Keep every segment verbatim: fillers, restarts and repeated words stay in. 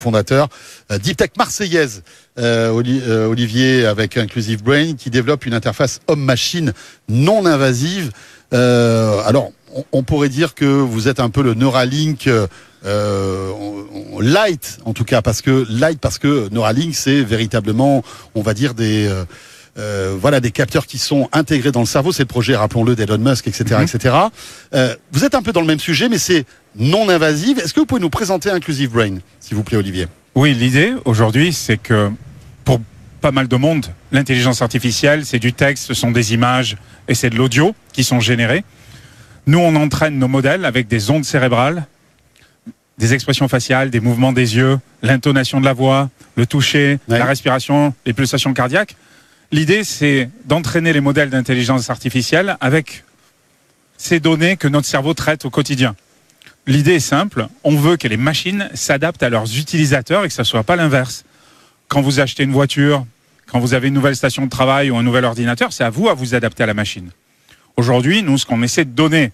fondateur euh, Deep Tech marseillaise, euh, Oli- euh, Olivier, avec Inclusive Brain, qui développe une interface homme-machine non invasive. Euh, alors, on, on pourrait dire que vous êtes un peu le Neuralink euh, on, on, light, en tout cas, parce que light, parce que Neuralink, c'est véritablement, on va dire, des euh, euh, voilà, des capteurs qui sont intégrés dans le cerveau. C'est le projet, rappelons-le, d'Elon Musk, et cetera, mm-hmm. et cetera. Euh, vous êtes un peu dans le même sujet, mais c'est non invasive. Est-ce que vous pouvez nous présenter Inclusive Brain, s'il vous plaît, Olivier? Oui, l'idée aujourd'hui, c'est que pour pas mal de monde, l'intelligence artificielle, c'est du texte, ce sont des images et c'est de l'audio qui sont générés. Nous, on entraîne nos modèles avec des ondes cérébrales, des expressions faciales, des mouvements des yeux, l'intonation de la voix, le toucher, ouais. la respiration, les pulsations cardiaques. L'idée, c'est d'entraîner les modèles d'intelligence artificielle avec ces données que notre cerveau traite au quotidien. L'idée est simple, on veut que les machines s'adaptent à leurs utilisateurs et que ça ne soit pas l'inverse. Quand vous achetez une voiture, quand vous avez une nouvelle station de travail ou un nouvel ordinateur, c'est à vous à vous adapter à la machine. Aujourd'hui, nous, ce qu'on essaie de donner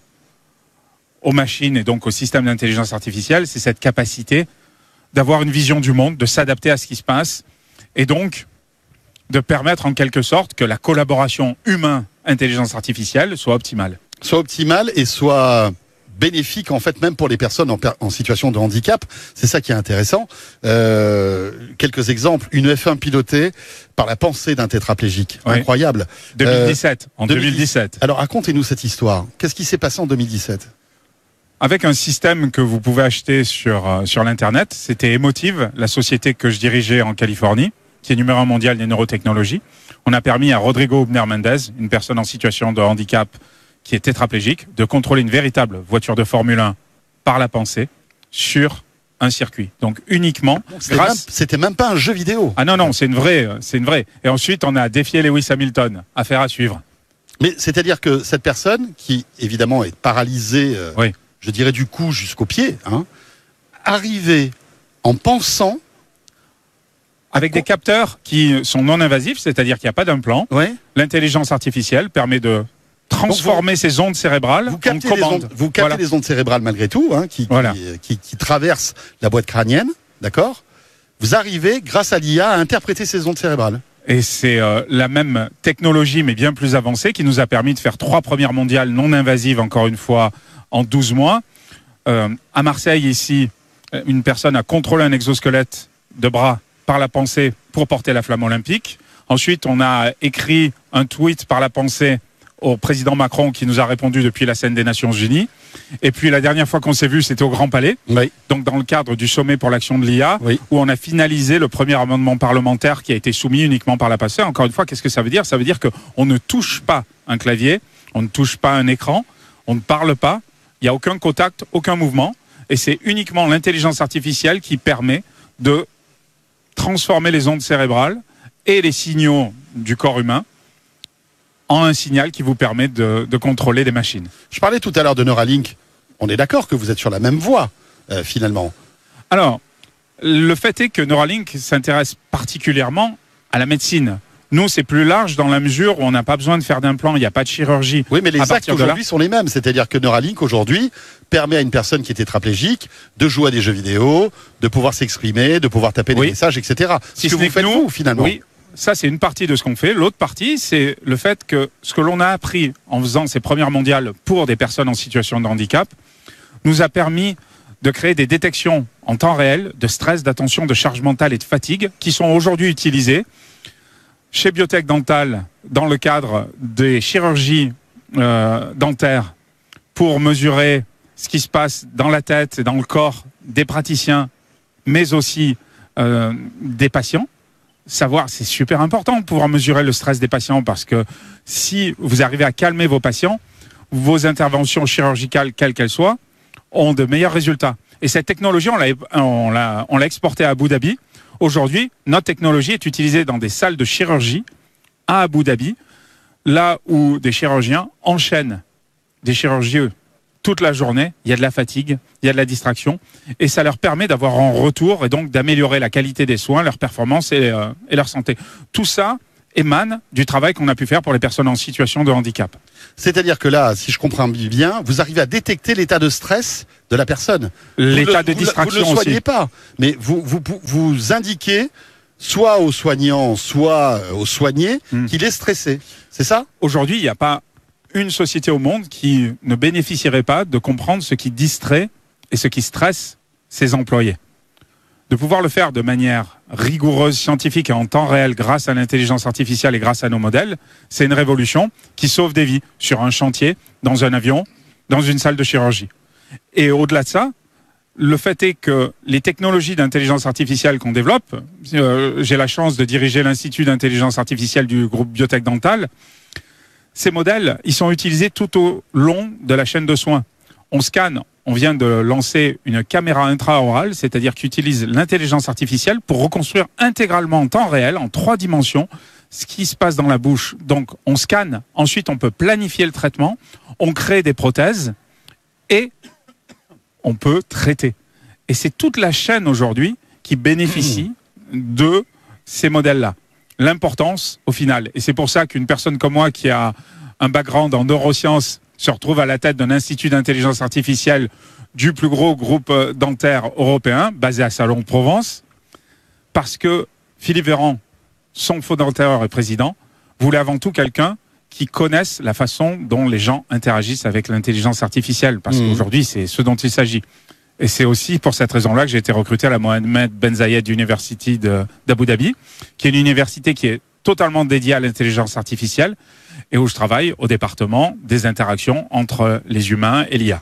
aux machines et donc au système d'intelligence artificielle, c'est cette capacité d'avoir une vision du monde, de s'adapter à ce qui se passe et donc de permettre en quelque sorte que la collaboration humain-intelligence artificielle soit optimale. Soit optimale et soit bénéfique en fait même pour les personnes en, per- en situation de handicap. C'est ça qui est intéressant. Euh, quelques exemples. Une F un pilotée par la pensée d'un tétraplégique. Oui. Incroyable. deux mille dix-sept. Euh, en deux mille dix-sept. Alors racontez-nous cette histoire. Qu'est-ce qui s'est passé en deux mille dix-sept? Avec un système que vous pouvez acheter sur, euh, sur l'Internet, c'était Emotive, la société que je dirigeais en Californie, qui est numéro un mondial des neurotechnologies. On a permis à Rodrigo Hubner-Mendez, une personne en situation de handicap qui est tétraplégique, de contrôler une véritable voiture de Formule un par la pensée sur un circuit. Donc uniquement c'était grâce... Même, c'était même pas un jeu vidéo. Ah non, non, c'est une vraie, c'est une vraie. Et ensuite, on a défié Lewis Hamilton. Affaire à suivre. Mais c'est-à-dire que cette personne, qui évidemment est paralysée, euh, oui. je dirais du cou jusqu'au pied, hein, arrivait en pensant... Avec des capteurs qui sont non invasifs, c'est-à-dire qu'il n'y a pas d'implant. Ouais. L'intelligence artificielle permet de transformer vous, ces ondes cérébrales vous captez en les commandes. Ondes, vous captez voilà. les ondes cérébrales malgré tout, hein, qui, voilà. qui, qui, qui traversent la boîte crânienne, d'accord? Vous arrivez, grâce à l'I A, à interpréter ces ondes cérébrales. Et c'est euh, la même technologie, mais bien plus avancée, qui nous a permis de faire trois premières mondiales non invasives, encore une fois, en douze mois. Euh, à Marseille, ici, une personne a contrôlé un exosquelette de bras par la pensée pour porter la flamme olympique. Ensuite, on a écrit un tweet par la pensée au président Macron qui nous a répondu depuis la scène des Nations Unies. Et puis la dernière fois qu'on s'est vu, c'était au Grand Palais, oui. donc dans le cadre du sommet pour l'action de l'I A, oui. où on a finalisé le premier amendement parlementaire qui a été soumis uniquement par la pensée. Encore une fois, qu'est-ce que ça veut dire? Ça veut dire qu'on ne touche pas un clavier, on ne touche pas un écran, on ne parle pas, il n'y a aucun contact, aucun mouvement, et c'est uniquement l'intelligence artificielle qui permet de transformer les ondes cérébrales et les signaux du corps humain en un signal qui vous permet de, de contrôler des machines. Je parlais tout à l'heure de Neuralink. On est d'accord que vous êtes sur la même voie, euh, finalement. Alors, le fait est que Neuralink s'intéresse particulièrement à la médecine. Nous, c'est plus large dans la mesure où on n'a pas besoin de faire d'implant, il n'y a pas de chirurgie. Oui, mais les actes aujourd'hui sont les mêmes. C'est-à-dire que Neuralink, aujourd'hui, permet à une personne qui est tétraplégique de jouer à des jeux vidéo, de pouvoir s'exprimer, de pouvoir taper oui. des messages, et cetera. Si ce que vous faites, nous, vous, finalement. Oui, ça, c'est une partie de ce qu'on fait. L'autre partie, c'est le fait que ce que l'on a appris en faisant ces premières mondiales pour des personnes en situation de handicap nous a permis de créer des détections en temps réel de stress, d'attention, de charge mentale et de fatigue qui sont aujourd'hui utilisées chez Biotech Dental dans le cadre des chirurgies euh, dentaires pour mesurer ce qui se passe dans la tête et dans le corps des praticiens, mais aussi euh, des patients. Savoir, c'est super important de pouvoir mesurer le stress des patients parce que si vous arrivez à calmer vos patients, vos interventions chirurgicales, quelles qu'elles soient, ont de meilleurs résultats. Et cette technologie, on l'a, on l'a, on l'a exportée à Abu Dhabi. Aujourd'hui, notre technologie est utilisée dans des salles de chirurgie à Abu Dhabi, là où des chirurgiens enchaînent des chirurgies toute la journée. Il y a de la fatigue, il y a de la distraction, et ça leur permet d'avoir en retour et donc d'améliorer la qualité des soins, leur performance et, euh, et leur santé. Tout ça émane du travail qu'on a pu faire pour les personnes en situation de handicap. C'est-à-dire que là, si je comprends bien, vous arrivez à détecter l'état de stress de la personne. L'état le, de vous distraction Vous ne le soignez aussi. pas, mais vous, vous, vous indiquez soit aux soignants, soit aux soignés Hmm. qu'il est stressé. C'est ça? Aujourd'hui, il n'y a pas une société au monde qui ne bénéficierait pas de comprendre ce qui distrait et ce qui stresse ses employés. De pouvoir le faire de manière rigoureuse, scientifique et en temps réel grâce à l'intelligence artificielle et grâce à nos modèles, c'est une révolution qui sauve des vies sur un chantier, dans un avion, dans une salle de chirurgie. Et au-delà de ça, le fait est que les technologies d'intelligence artificielle qu'on développe, euh, j'ai la chance de diriger l'Institut d'intelligence artificielle du groupe Biotech Dental, ces modèles, ils sont utilisés tout au long de la chaîne de soins. On scanne, on vient de lancer une caméra intraorale, c'est-à-dire qui utilise l'intelligence artificielle pour reconstruire intégralement en temps réel, en trois dimensions, ce qui se passe dans la bouche. Donc on scanne, ensuite on peut planifier le traitement, on crée des prothèses et on peut traiter. Et c'est toute la chaîne aujourd'hui qui bénéficie de ces modèles-là. L'importance au final. Et c'est pour ça qu'une personne comme moi qui a un background en neurosciences se retrouve à la tête d'un institut d'intelligence artificielle du plus gros groupe dentaire européen, basé à Salon-de-Provence, parce que Philippe Véran, son fondateur et président, voulait avant tout quelqu'un qui connaisse la façon dont les gens interagissent avec l'intelligence artificielle, parce mmh. qu'aujourd'hui, c'est ce dont il s'agit. Et c'est aussi pour cette raison-là que j'ai été recruté à la Mohamed Ben Zayed University de, d'Abu Dhabi, qui est une université qui est totalement dédiée à l'intelligence artificielle et où je travaille au département des interactions entre les humains et l'I A.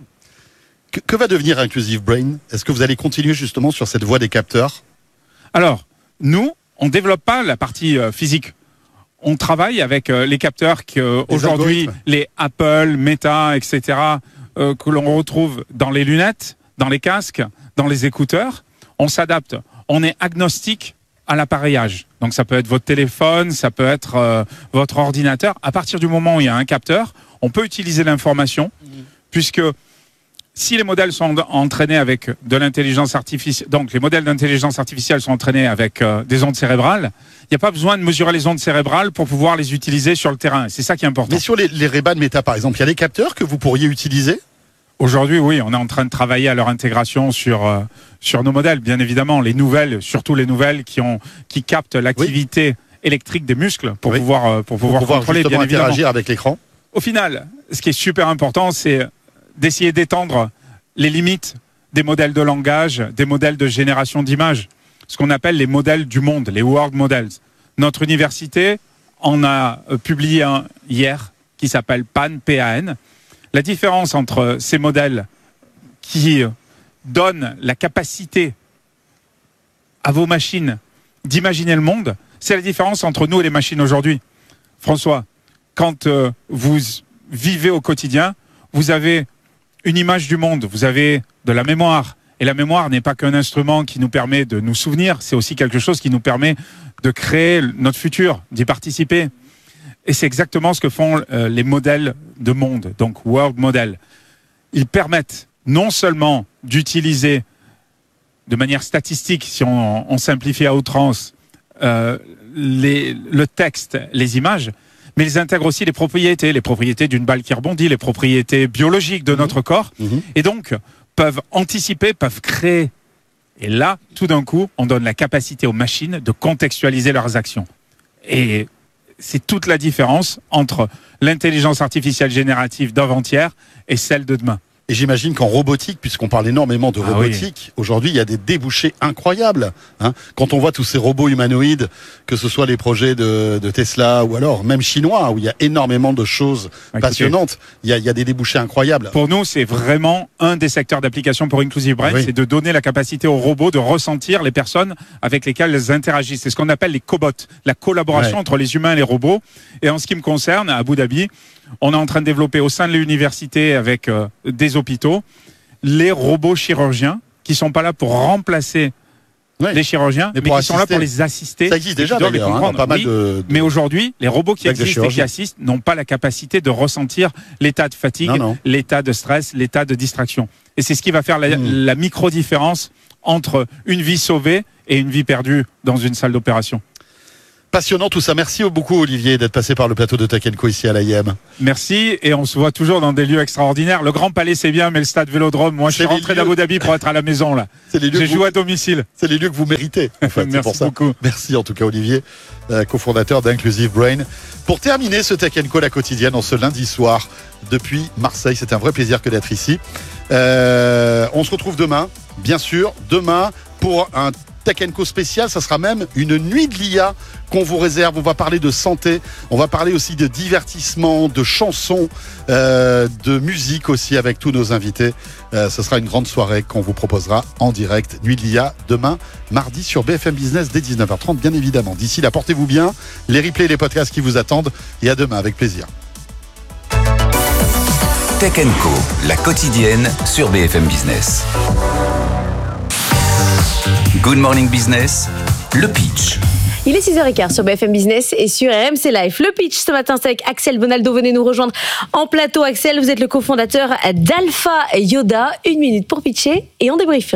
Que, que va devenir Inclusive Brain? Est-ce que vous allez continuer justement sur cette voie des capteurs? Alors, nous, on ne développe pas la partie euh, physique. On travaille avec euh, les capteurs qu'aujourd'hui, les, les Apple, Meta, et cetera, euh, que l'on retrouve dans les lunettes, dans les casques, dans les écouteurs. On s'adapte. On est agnostique à l'appareillage. Donc ça peut être votre téléphone, ça peut être euh, votre ordinateur. À partir du moment où il y a un capteur, on peut utiliser l'information, mmh. puisque si les modèles sont entraînés avec de l'intelligence artificielle, donc les modèles d'intelligence artificielle sont entraînés avec euh, des ondes cérébrales, il n'y a pas besoin de mesurer les ondes cérébrales pour pouvoir les utiliser sur le terrain. C'est ça qui est important. Mais sur les, les Ray-Ban Meta, par exemple, il y a des capteurs que vous pourriez utiliser? Aujourd'hui, oui, on est en train de travailler à leur intégration sur euh, sur nos modèles, bien évidemment. Les nouvelles, surtout les nouvelles qui ont qui captent l'activité oui. électrique des muscles pour oui. pouvoir euh, pour pouvoir, pour pouvoir contrôler, bien évidemment. Interagir avec l'écran. Au final, ce qui est super important, c'est d'essayer d'étendre les limites des modèles de langage, des modèles de génération d'images, ce qu'on appelle les modèles du monde, les world models. Notre université en a euh, publié un hier qui s'appelle PAN, P A N. La différence entre ces modèles qui donnent la capacité à vos machines d'imaginer le monde, c'est la différence entre nous et les machines aujourd'hui. François, quand euh, vous vivez au quotidien, vous avez une image du monde, vous avez de la mémoire. Et la mémoire n'est pas qu'un instrument qui nous permet de nous souvenir, c'est aussi quelque chose qui nous permet de créer notre futur, d'y participer. Et c'est exactement ce que font euh, les modèles de monde, donc World Model. Ils permettent non seulement d'utiliser de manière statistique, si on, on simplifie à outrance, euh, les, le texte, les images, mais ils intègrent aussi les propriétés, les propriétés d'une balle qui rebondit, les propriétés biologiques de mmh. notre corps, mmh. et donc peuvent anticiper, peuvent créer. Et là, tout d'un coup, on donne la capacité aux machines de contextualiser leurs actions. Et c'est toute la différence entre l'intelligence artificielle générative d'avant-hier et celle de demain. Et j'imagine qu'en robotique, puisqu'on parle énormément de robotique, ah oui. aujourd'hui, il y a des débouchés incroyables. Hein. Quand on voit tous ces robots humanoïdes, que ce soit les projets de, de Tesla ou alors même chinois, où il y a énormément de choses Écoutez, passionnantes, il y, a, il y a des débouchés incroyables. Pour nous, c'est vraiment un des secteurs d'application pour Inclusive Brain, oui. c'est de donner la capacité aux robots de ressentir les personnes avec lesquelles elles interagissent. C'est ce qu'on appelle les cobots, la collaboration ouais. entre les humains et les robots. Et en ce qui me concerne, à Abu Dhabi, on est en train de développer au sein de l'université avec euh, des hôpitaux les robots chirurgiens qui sont pas là pour remplacer oui. les chirurgiens, mais, mais qui assister. sont là pour les assister. Ça existe déjà d'ailleurs, hein, pas mal oui, de, de... Mais aujourd'hui, les robots qui existent et qui assistent n'ont pas la capacité de ressentir l'état de fatigue, non, non. l'état de stress, l'état de distraction. Et c'est ce qui va faire la, mmh. la micro-différence entre une vie sauvée et une vie perdue dans une salle d'opération. Passionnant tout ça. Merci beaucoup Olivier d'être passé par le plateau de Tech and Co ici à l'A I M. Merci, et on se voit toujours dans des lieux extraordinaires. Le Grand Palais c'est bien, mais le stade Vélodrome, moi je suis rentré d'Abu Dhabi pour être à la maison là. J'ai joué à domicile. C'est les lieux que vous méritez. En fait. Merci pour ça. beaucoup. Merci en tout cas Olivier, euh, cofondateur d'Inclusive Brain. Pour terminer ce Tech and Co la quotidienne en ce lundi soir depuis Marseille, c'est un vrai plaisir que d'être ici. Euh, on se retrouve demain, bien sûr, demain pour un Tech and Co spécial, ça sera même une nuit de l'I A qu'on vous réserve. On va parler de santé, on va parler aussi de divertissement, de chansons, euh, de musique aussi avec tous nos invités. Euh, ce sera une grande soirée qu'on vous proposera en direct. Nuit de l'I A demain, mardi sur B F M Business dès dix-neuf heures trente, bien évidemment. D'ici là, portez-vous bien, les replays, les podcasts qui vous attendent et à demain avec plaisir. Tech and Co, la quotidienne sur B F M Business. Good Morning Business, le pitch. Il est six heures quinze sur B F M Business et sur R M C Live. Le pitch ce matin, c'est avec Axel Bonaldo. Venez nous rejoindre en plateau. Axel, vous êtes le cofondateur d'Alpha Yoda. Une minute pour pitcher et on débrief.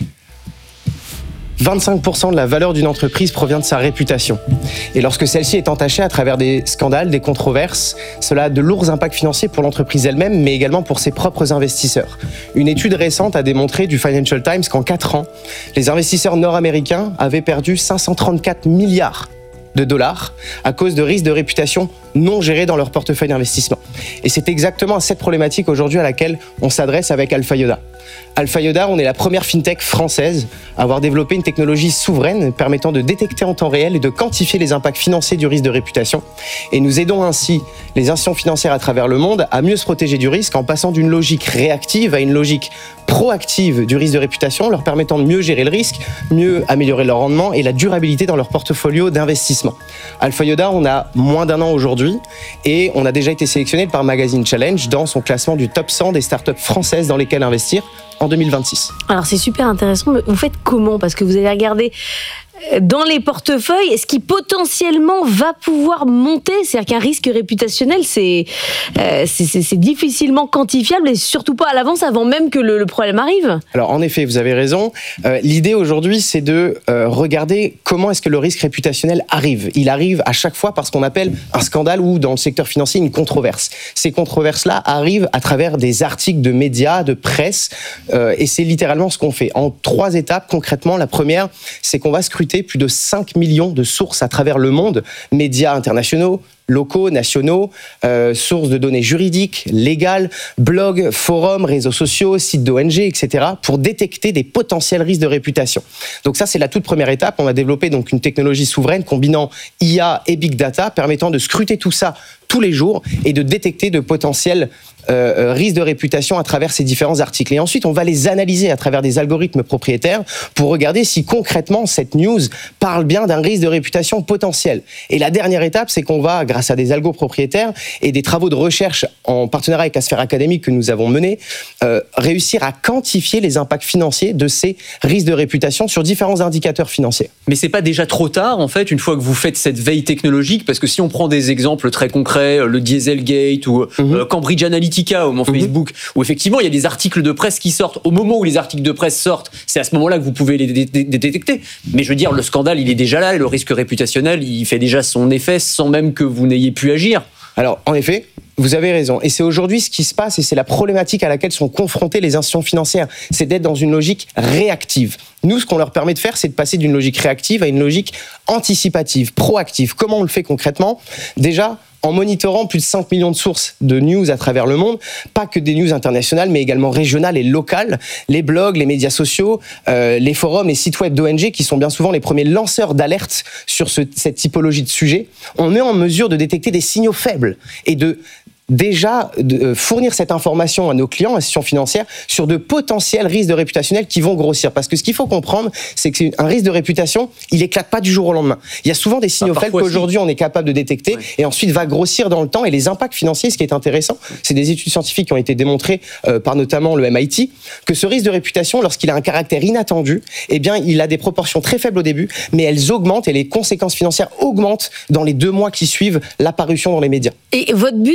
vingt-cinq pour cent de la valeur d'une entreprise provient de sa réputation. Et lorsque celle-ci est entachée à travers des scandales, des controverses, cela a de lourds impacts financiers pour l'entreprise elle-même, mais également pour ses propres investisseurs. Une étude récente a démontré du Financial Times qu'en quatre ans, les investisseurs nord-américains avaient perdu cinq cent trente-quatre milliards de dollars à cause de risques de réputation non gérés dans leur portefeuille d'investissement. Et c'est exactement à cette problématique aujourd'hui à laquelle on s'adresse avec Alpha Yoda. Alpha Yoda, on est la première fintech française à avoir développé une technologie souveraine permettant de détecter en temps réel et de quantifier les impacts financiers du risque de réputation. Et nous aidons ainsi les institutions financières à travers le monde à mieux se protéger du risque en passant d'une logique réactive à une logique proactive du risque de réputation, leur permettant de mieux gérer le risque, mieux améliorer leur rendement et la durabilité dans leur portfolio d'investissement. Alpha Yoda, on a moins d'un an aujourd'hui et on a déjà été sélectionné par Magazine Challenge dans son classement du top cent des startups françaises dans lesquelles investir en deux mille vingt-six. Alors c'est super intéressant, mais vous faites comment ? Parce que vous allez regarder dans les portefeuilles, ce qui potentiellement va pouvoir monter, c'est-à-dire qu'un risque réputationnel, c'est, euh, c'est, c'est, c'est difficilement quantifiable et surtout pas à l'avance avant même que le, le problème arrive. Alors en effet, vous avez raison. Euh, l'idée aujourd'hui, c'est de euh, regarder comment est-ce que le risque réputationnel arrive. Il arrive à chaque fois par ce qu'on appelle un scandale ou dans le secteur financier une controverse. Ces controverses-là arrivent à travers des articles de médias, de presse, euh, et c'est littéralement ce qu'on fait. En trois étapes, concrètement, la première, c'est qu'on va scruter plus de cinq millions de sources à travers le monde, médias internationaux, locaux, nationaux, euh, sources de données juridiques, légales, blogs, forums, réseaux sociaux, sites d'O N G, et cetera, pour détecter des potentiels risques de réputation. Donc ça, c'est la toute première étape. On a développé donc une technologie souveraine combinant I A et Big Data, permettant de scruter tout ça tous les jours et de détecter de potentiels euh, risques de réputation à travers ces différents articles. Et ensuite, on va les analyser à travers des algorithmes propriétaires pour regarder si concrètement cette news parle bien d'un risque de réputation potentiel. Et la dernière étape, c'est qu'on va, grâce à des algos propriétaires et des travaux de recherche en partenariat avec la sphère académique que nous avons menés, euh, réussir à quantifier les impacts financiers de ces risques de réputation sur différents indicateurs financiers. Mais c'est pas déjà trop tard, en fait, une fois que vous faites cette veille technologique, parce que si on prend des exemples très concrets, le Dieselgate ou mm-hmm. euh, Cambridge Analytica ou mon mm-hmm. Facebook, où effectivement il y a des articles de presse qui sortent, au moment où les articles de presse sortent, c'est à ce moment-là que vous pouvez les, dé- dé- détecter. Mais je veux dire, le scandale, il est déjà là, et le risque réputationnel, il fait déjà son effet sans même que vous n'ayez pu agir. Alors, en effet, vous avez raison. Et c'est aujourd'hui ce qui se passe et c'est la problématique à laquelle sont confrontées les institutions financières. C'est d'être dans une logique réactive. Nous, ce qu'on leur permet de faire, c'est de passer d'une logique réactive à une logique anticipative, proactive. Comment on le fait concrètement ? Déjà, en monitorant plus de cinq millions de sources de news à travers le monde, pas que des news internationales, mais également régionales et locales, les blogs, les médias sociaux, euh, les forums et sites web d'O N G, qui sont bien souvent les premiers lanceurs d'alerte sur ce, cette typologie de sujets, on est en mesure de détecter des signaux faibles et de déjà de fournir cette information à nos clients, institutions financières, sur de potentiels risques de réputationnel qui vont grossir. Parce que ce qu'il faut comprendre, c'est qu'un risque de réputation, il éclate pas du jour au lendemain. Il y a souvent des signaux faibles qu'aujourd'hui on est capable de détecter ouais. et ensuite va grossir dans le temps. Et les impacts financiers, ce qui est intéressant, c'est des études scientifiques qui ont été démontrées euh, par notamment le M I T, que ce risque de réputation, lorsqu'il a un caractère inattendu, eh bien, il a des proportions très faibles au début, mais elles augmentent et les conséquences financières augmentent dans les deux mois qui suivent l'apparition dans les médias. Et votre but, c'est pas de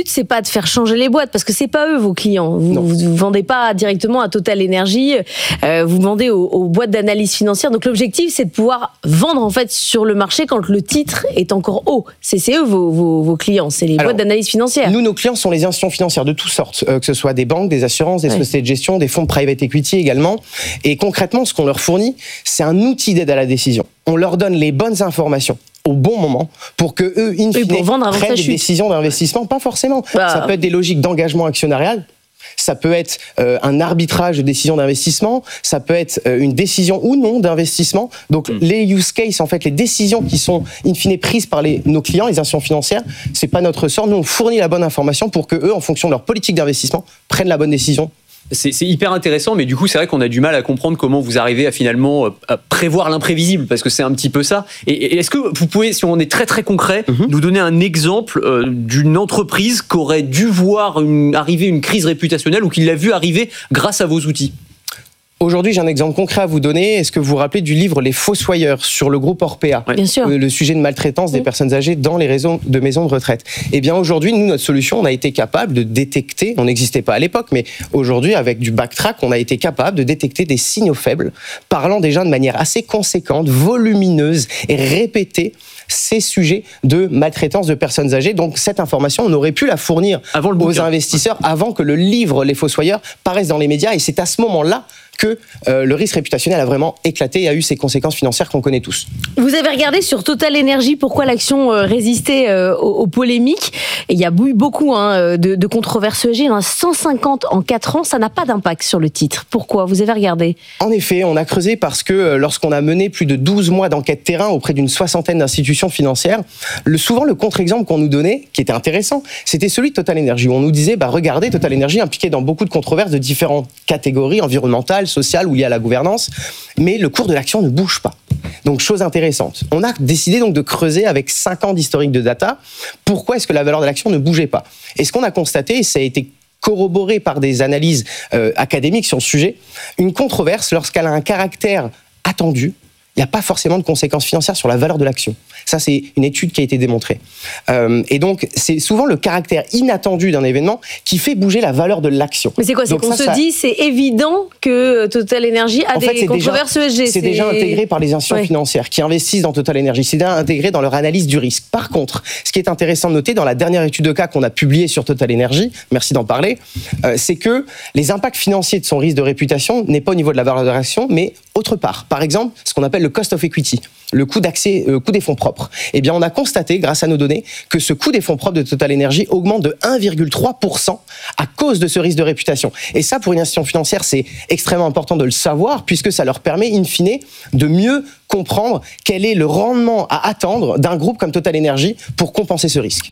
de faire changer les boîtes parce que c'est pas eux vos clients. Vous, vous vendez pas directement à Total Energy, euh, vous vendez aux, aux boîtes d'analyse financière. Donc l'objectif, c'est de pouvoir vendre en fait sur le marché quand le titre est encore haut. C'est, c'est eux vos, vos, vos clients, c'est les Alors, boîtes d'analyse financière. Nous, nos clients sont les institutions financières de toutes sortes, euh, que ce soit des banques, des assurances, des oui. sociétés de gestion, des fonds de private equity également. Et concrètement, ce qu'on leur fournit, c'est un outil d'aide à la décision. On leur donne les bonnes informations au bon moment pour que eux, in fine, prennent des décisions d'investissement. Pas forcément. Bah. Ça peut être des logiques d'engagement actionnarial. Ça peut être euh, un arbitrage de décision d'investissement, ça peut être euh, une décision ou non d'investissement. Donc mmh. les use cases, en fait, les décisions qui sont in fine prises par les, nos clients, les institutions financières, c'est pas notre sort. Nous, on fournit la bonne information pour que eux, en fonction de leur politique d'investissement, prennent la bonne décision. C'est, c'est hyper intéressant, mais du coup, c'est vrai qu'on a du mal à comprendre comment vous arrivez à finalement à prévoir l'imprévisible, parce que c'est un petit peu ça. Et, et est-ce que vous pouvez, si on est très très concret, mm-hmm. nous donner un exemple euh, d'une entreprise qui aurait dû voir une, arriver une crise réputationnelle ou qui l'a vu arriver grâce à vos outils ? Aujourd'hui, j'ai un exemple concret à vous donner. Est-ce que vous vous rappelez du livre Les Fossoyeurs sur le groupe Orpea ? Bien sûr. Le sujet de maltraitance des oui. personnes âgées dans les réseaux de maisons de retraite. Eh bien, aujourd'hui, nous, notre solution, on a été capable de détecter, on n'existait pas à l'époque, mais aujourd'hui, avec du backtrack, on a été capable de détecter des signaux faibles, parlant déjà de manière assez conséquente, volumineuse et répétée, ces sujets de maltraitance de personnes âgées. Donc, cette information, on aurait pu la fournir avant le aux investisseurs avant que le livre Les Fossoyeurs paraisse dans les médias. Et c'est à ce moment-là que euh, le risque réputationnel a vraiment éclaté et a eu ses conséquences financières qu'on connaît tous. Vous avez regardé sur Total Energy pourquoi l'action euh, résistait euh, aux, aux polémiques. Et il y a eu beaucoup hein, de, de controverses E S G. Il y en a cent cinquante en quatre ans. Ça n'a pas d'impact sur le titre. Pourquoi ? Vous avez regardé ? En effet, on a creusé parce que euh, lorsqu'on a mené plus de douze mois d'enquête terrain auprès d'une soixantaine d'institutions financières, le, souvent le contre-exemple qu'on nous donnait, qui était intéressant, c'était celui de Total Energy, où on nous disait, bah, regardez, Total Energy impliqué dans beaucoup de controverses de différentes catégories environnementales, sociale ou liée à la gouvernance, mais le cours de l'action ne bouge pas. Donc, chose intéressante. On a décidé donc de creuser avec cinq ans d'historique de data, pourquoi est-ce que la valeur de l'action ne bougeait pas ? Et ce qu'on a constaté, et ça a été corroboré par des analyses euh, académiques sur le sujet, une controverse, lorsqu'elle a un caractère attendu, il n'y a pas forcément de conséquences financières sur la valeur de l'action. Ça, c'est une étude qui a été démontrée. Euh, et donc, c'est souvent le caractère inattendu d'un événement qui fait bouger la valeur de l'action. Mais c'est quoi ? C'est donc qu'on ça, se ça... dit, c'est évident que Total Energy a en fait, des controverses E S G. C'est, c'est déjà intégré par les institutions ouais. financières qui investissent dans Total Energy. C'est déjà intégré dans leur analyse du risque. Par contre, ce qui est intéressant de noter dans la dernière étude de cas qu'on a publiée sur Total Energy, merci d'en parler, euh, c'est que les impacts financiers de son risque de réputation n'est pas au niveau de la valeur de l'action, mais autre part. Par exemple, ce qu'on appelle le cost of equity, le coût d'accès, le coût des fonds propres. Eh bien, on a constaté, grâce à nos données, que ce coût des fonds propres de Total Energy augmente de un virgule trois pour cent à cause de ce risque de réputation. Et ça, pour une institution financière, c'est extrêmement important de le savoir, puisque ça leur permet, in fine, de mieux comprendre quel est le rendement à attendre d'un groupe comme Total Energy pour compenser ce risque.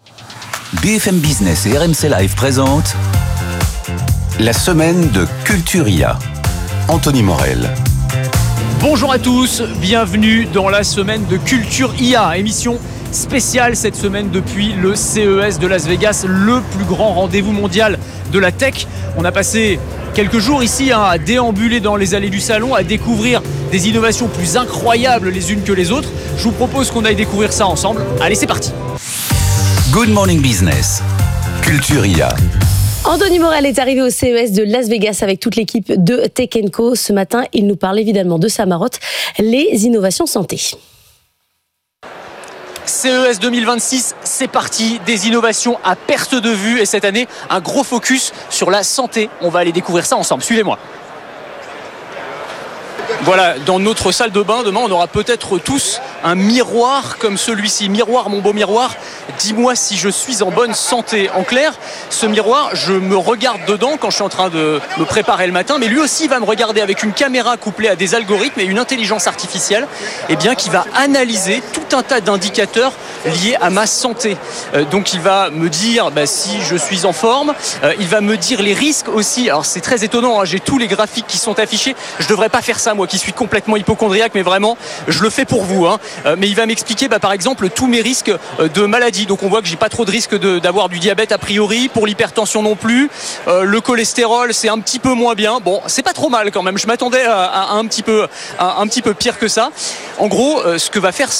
B F M Business et R M C Live présentent la semaine de Culture I A. Anthony Morel. Bonjour à tous, bienvenue dans la semaine de Culture I A, émission spéciale cette semaine depuis le C E S de Las Vegas, le plus grand rendez-vous mondial de la tech. On a passé quelques jours ici hein, à déambuler dans les allées du salon, à découvrir des innovations plus incroyables les unes que les autres. Je vous propose qu'on aille découvrir ça ensemble. Allez, c'est parti. Good Morning Business, Culture I A. Anthony Morel est arrivé au C E S de Las Vegas avec toute l'équipe de Tech and Co. Ce matin, il nous parle évidemment de sa marotte, les innovations santé. C E S deux mille vingt-six, c'est parti, des innovations à perte de vue et cette année, un gros focus sur la santé. On va aller découvrir ça ensemble, suivez-moi. Voilà, dans notre salle de bain, demain, on aura peut-être tous un miroir comme celui-ci. Miroir, mon beau miroir, dis-moi si je suis en bonne santé. En clair, ce miroir, je me regarde dedans quand je suis en train de me préparer le matin, mais lui aussi va me regarder avec une caméra couplée à des algorithmes et une intelligence artificielle, eh bien, qui va analyser tout un tas d'indicateurs liés à ma santé. Euh, donc, il va me dire bah, si je suis en forme, euh, il va me dire les risques aussi. Alors, c'est très étonnant, hein, j'ai tous les graphiques qui sont affichés. Je devrais pas faire ça, moi, qui suis complètement hypocondriaque, mais vraiment, je le fais pour vous. Hein. Euh, mais il va m'expliquer, bah, par exemple, tous mes risques de maladie. Donc, on voit que j'ai pas trop de risque de, d'avoir du diabète a priori, pour l'hypertension non plus. Euh, le cholestérol, c'est un petit peu moins bien. Bon, c'est pas trop mal quand même. Je m'attendais à, à un petit peu, à un petit peu pire que ça. En gros, euh, ce que va faire ce miroir,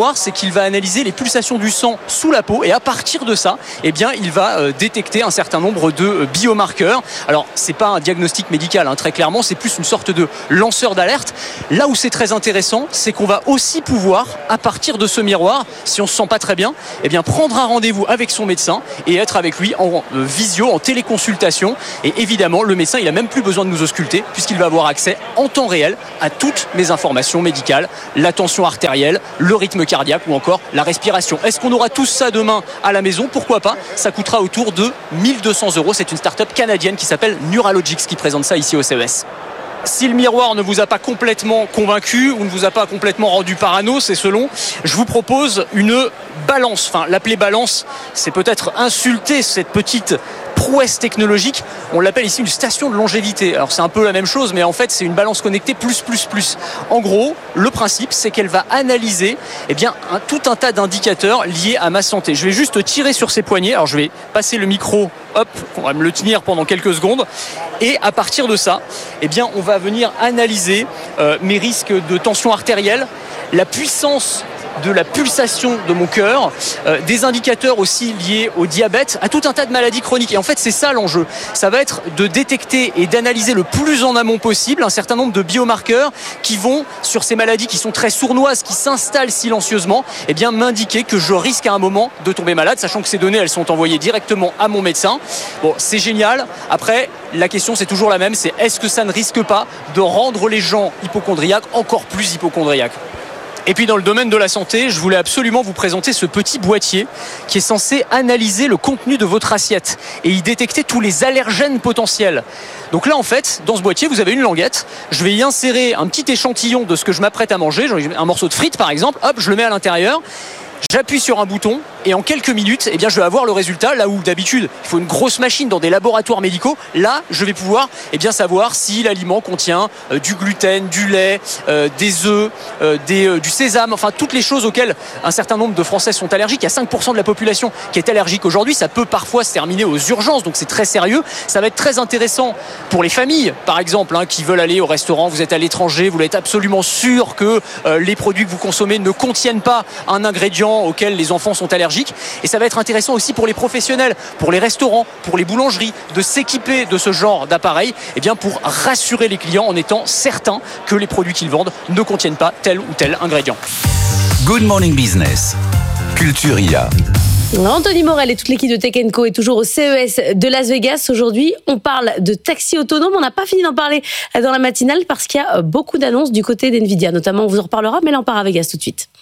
miroir, c'est qu'il va analyser les pulsations du sang sous la peau et à partir de ça, eh bien, il va euh, détecter un certain nombre de euh, biomarqueurs. Alors, c'est pas un diagnostic médical, hein, très clairement, c'est plus une sorte de lanceur d'alerte. Là où c'est très intéressant, c'est qu'on va aussi pouvoir, à partir de ce miroir, si on se sent pas très bien, eh bien, prendre un rendez-vous avec son médecin et être avec lui en euh, visio, en téléconsultation. Et évidemment, le médecin, il a même plus besoin de nous ausculter puisqu'il va avoir accès en temps réel à toutes mes informations médicales, la tension artérielle, le rythme cardiaque ou encore la respiration. Est-ce qu'on aura tout ça demain à la maison? Pourquoi pas? Ça coûtera autour de mille deux cents euros. C'est une start-up canadienne qui s'appelle Neuralogix qui présente ça ici au C E S. Si le miroir ne vous a pas complètement convaincu ou ne vous a pas complètement rendu parano, c'est selon, je vous propose une balance. Enfin, l'appeler balance, c'est peut-être insulter cette petite prouesse technologique. On l'appelle ici une station de longévité. Alors c'est un peu la même chose, mais en fait c'est une balance connectée plus plus plus. En gros, le principe c'est qu'elle va analyser eh bien, un, tout un tas d'indicateurs liés à ma santé. Je vais juste tirer sur ces poignets. Alors je vais passer le micro, hop, on va me le tenir pendant quelques secondes. Et à partir de ça, eh bien, on va venir analyser euh, mes risques de tension artérielle, la puissance de la pulsation de mon cœur, euh, des indicateurs aussi liés au diabète, à tout un tas de maladies chroniques. Et en fait, c'est ça l'enjeu. Ça va être de détecter et d'analyser le plus en amont possible un certain nombre de biomarqueurs qui vont, sur ces maladies qui sont très sournoises, qui s'installent silencieusement, eh bien, m'indiquer que je risque à un moment de tomber malade, sachant que ces données, elles sont envoyées directement à mon médecin. Bon, c'est génial. Après, la question, c'est toujours la même, c'est est-ce que ça ne risque pas de rendre les gens hypocondriaques encore plus hypocondriaques? Et puis dans le domaine de la santé, je voulais absolument vous présenter ce petit boîtier qui est censé analyser le contenu de votre assiette et y détecter tous les allergènes potentiels. Donc là en fait, dans ce boîtier, vous avez une languette. Je vais y insérer un petit échantillon de ce que je m'apprête à manger, un morceau de frites par exemple. Hop, je le mets à l'intérieur. J'appuie sur un bouton et en quelques minutes, eh bien, je vais avoir le résultat. Là où d'habitude, il faut une grosse machine dans des laboratoires médicaux, là, je vais pouvoir eh bien, savoir si l'aliment contient euh, du gluten, du lait, euh, des œufs, euh, des, euh, du sésame, enfin toutes les choses auxquelles un certain nombre de Français sont allergiques. Il y a cinq pour cent de la population qui est allergique aujourd'hui. Ça peut parfois se terminer aux urgences, donc c'est très sérieux. Ça va être très intéressant pour les familles, par exemple, hein, qui veulent aller au restaurant. Vous êtes à l'étranger, vous voulez être absolument sûr que euh, les produits que vous consommez ne contiennent pas un ingrédient auxquels les enfants sont allergiques. Et ça va être intéressant aussi pour les professionnels, pour les restaurants, pour les boulangeries, de s'équiper de ce genre d'appareil, eh bien pour rassurer les clients en étant certains que les produits qu'ils vendent ne contiennent pas tel ou tel ingrédient. Good Morning Business, Culturia. Anthony Morel et toute l'équipe de Tech and Co est toujours au C E S de Las Vegas. Aujourd'hui, on parle de taxi autonome. On n'a pas fini d'en parler dans la matinale parce qu'il y a beaucoup d'annonces du côté d'NVIDIA. Notamment, on vous en reparlera, mais là, on part à Vegas tout de suite.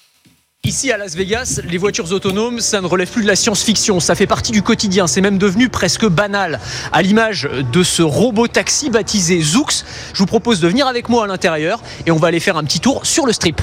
Ici à Las Vegas, les voitures autonomes, ça ne relève plus de la science-fiction, ça fait partie du quotidien, c'est même devenu presque banal. À l'image de ce robot taxi baptisé Zoox, je vous propose de venir avec moi à l'intérieur et on va aller faire un petit tour sur le strip.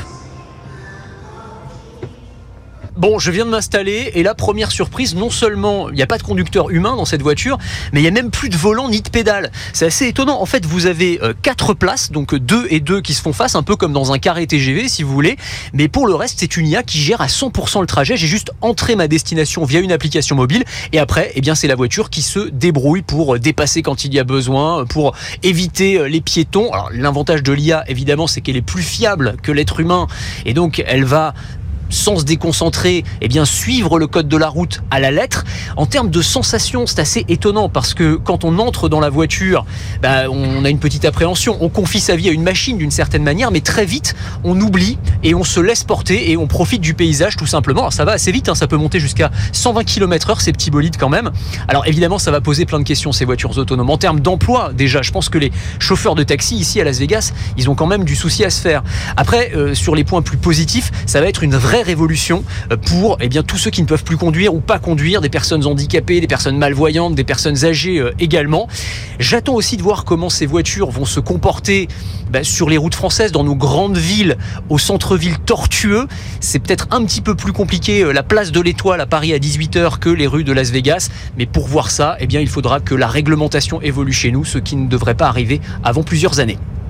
Bon, je viens de m'installer et la première surprise, non seulement il n'y a pas de conducteur humain dans cette voiture, mais il n'y a même plus de volant ni de pédale. C'est assez étonnant. En fait, vous avez euh, quatre places, donc deux et deux qui se font face, un peu comme dans un carré T G V si vous voulez. Mais pour le reste, c'est une I A qui gère à cent pour cent le trajet. J'ai juste entré ma destination via une application mobile et après, eh bien, c'est la voiture qui se débrouille pour dépasser quand il y a besoin, pour éviter les piétons. Alors, l'avantage de l'I A, évidemment, c'est qu'elle est plus fiable que l'être humain et donc elle va, sans se déconcentrer, eh bien suivre le code de la route à la lettre. En termes de sensations, c'est assez étonnant parce que quand on entre dans la voiture, bah, on a une petite appréhension. On confie sa vie à une machine d'une certaine manière, mais très vite, on oublie et on se laisse porter et on profite du paysage tout simplement. Alors ça va assez vite, hein, ça peut monter jusqu'à cent vingt kilomètres heure, ces petits bolides quand même. Alors évidemment, ça va poser plein de questions, ces voitures autonomes. En termes d'emploi, déjà, je pense que les chauffeurs de taxi ici à Las Vegas, ils ont quand même du souci à se faire. Après, euh, sur les points plus positifs, ça va être une vraie révolution pour eh bien, tous ceux qui ne peuvent plus conduire ou pas conduire, des personnes handicapées, des personnes malvoyantes, des personnes âgées euh, également. J'attends aussi de voir comment ces voitures vont se comporter bah, sur les routes françaises, dans nos grandes villes, au centre-ville tortueux. C'est peut-être un petit peu plus compliqué, euh, la place de l'Étoile à Paris à dix-huit heures que les rues de Las Vegas. Mais pour voir ça, eh bien, il faudra que la réglementation évolue chez nous, ce qui ne devrait pas arriver avant plusieurs années.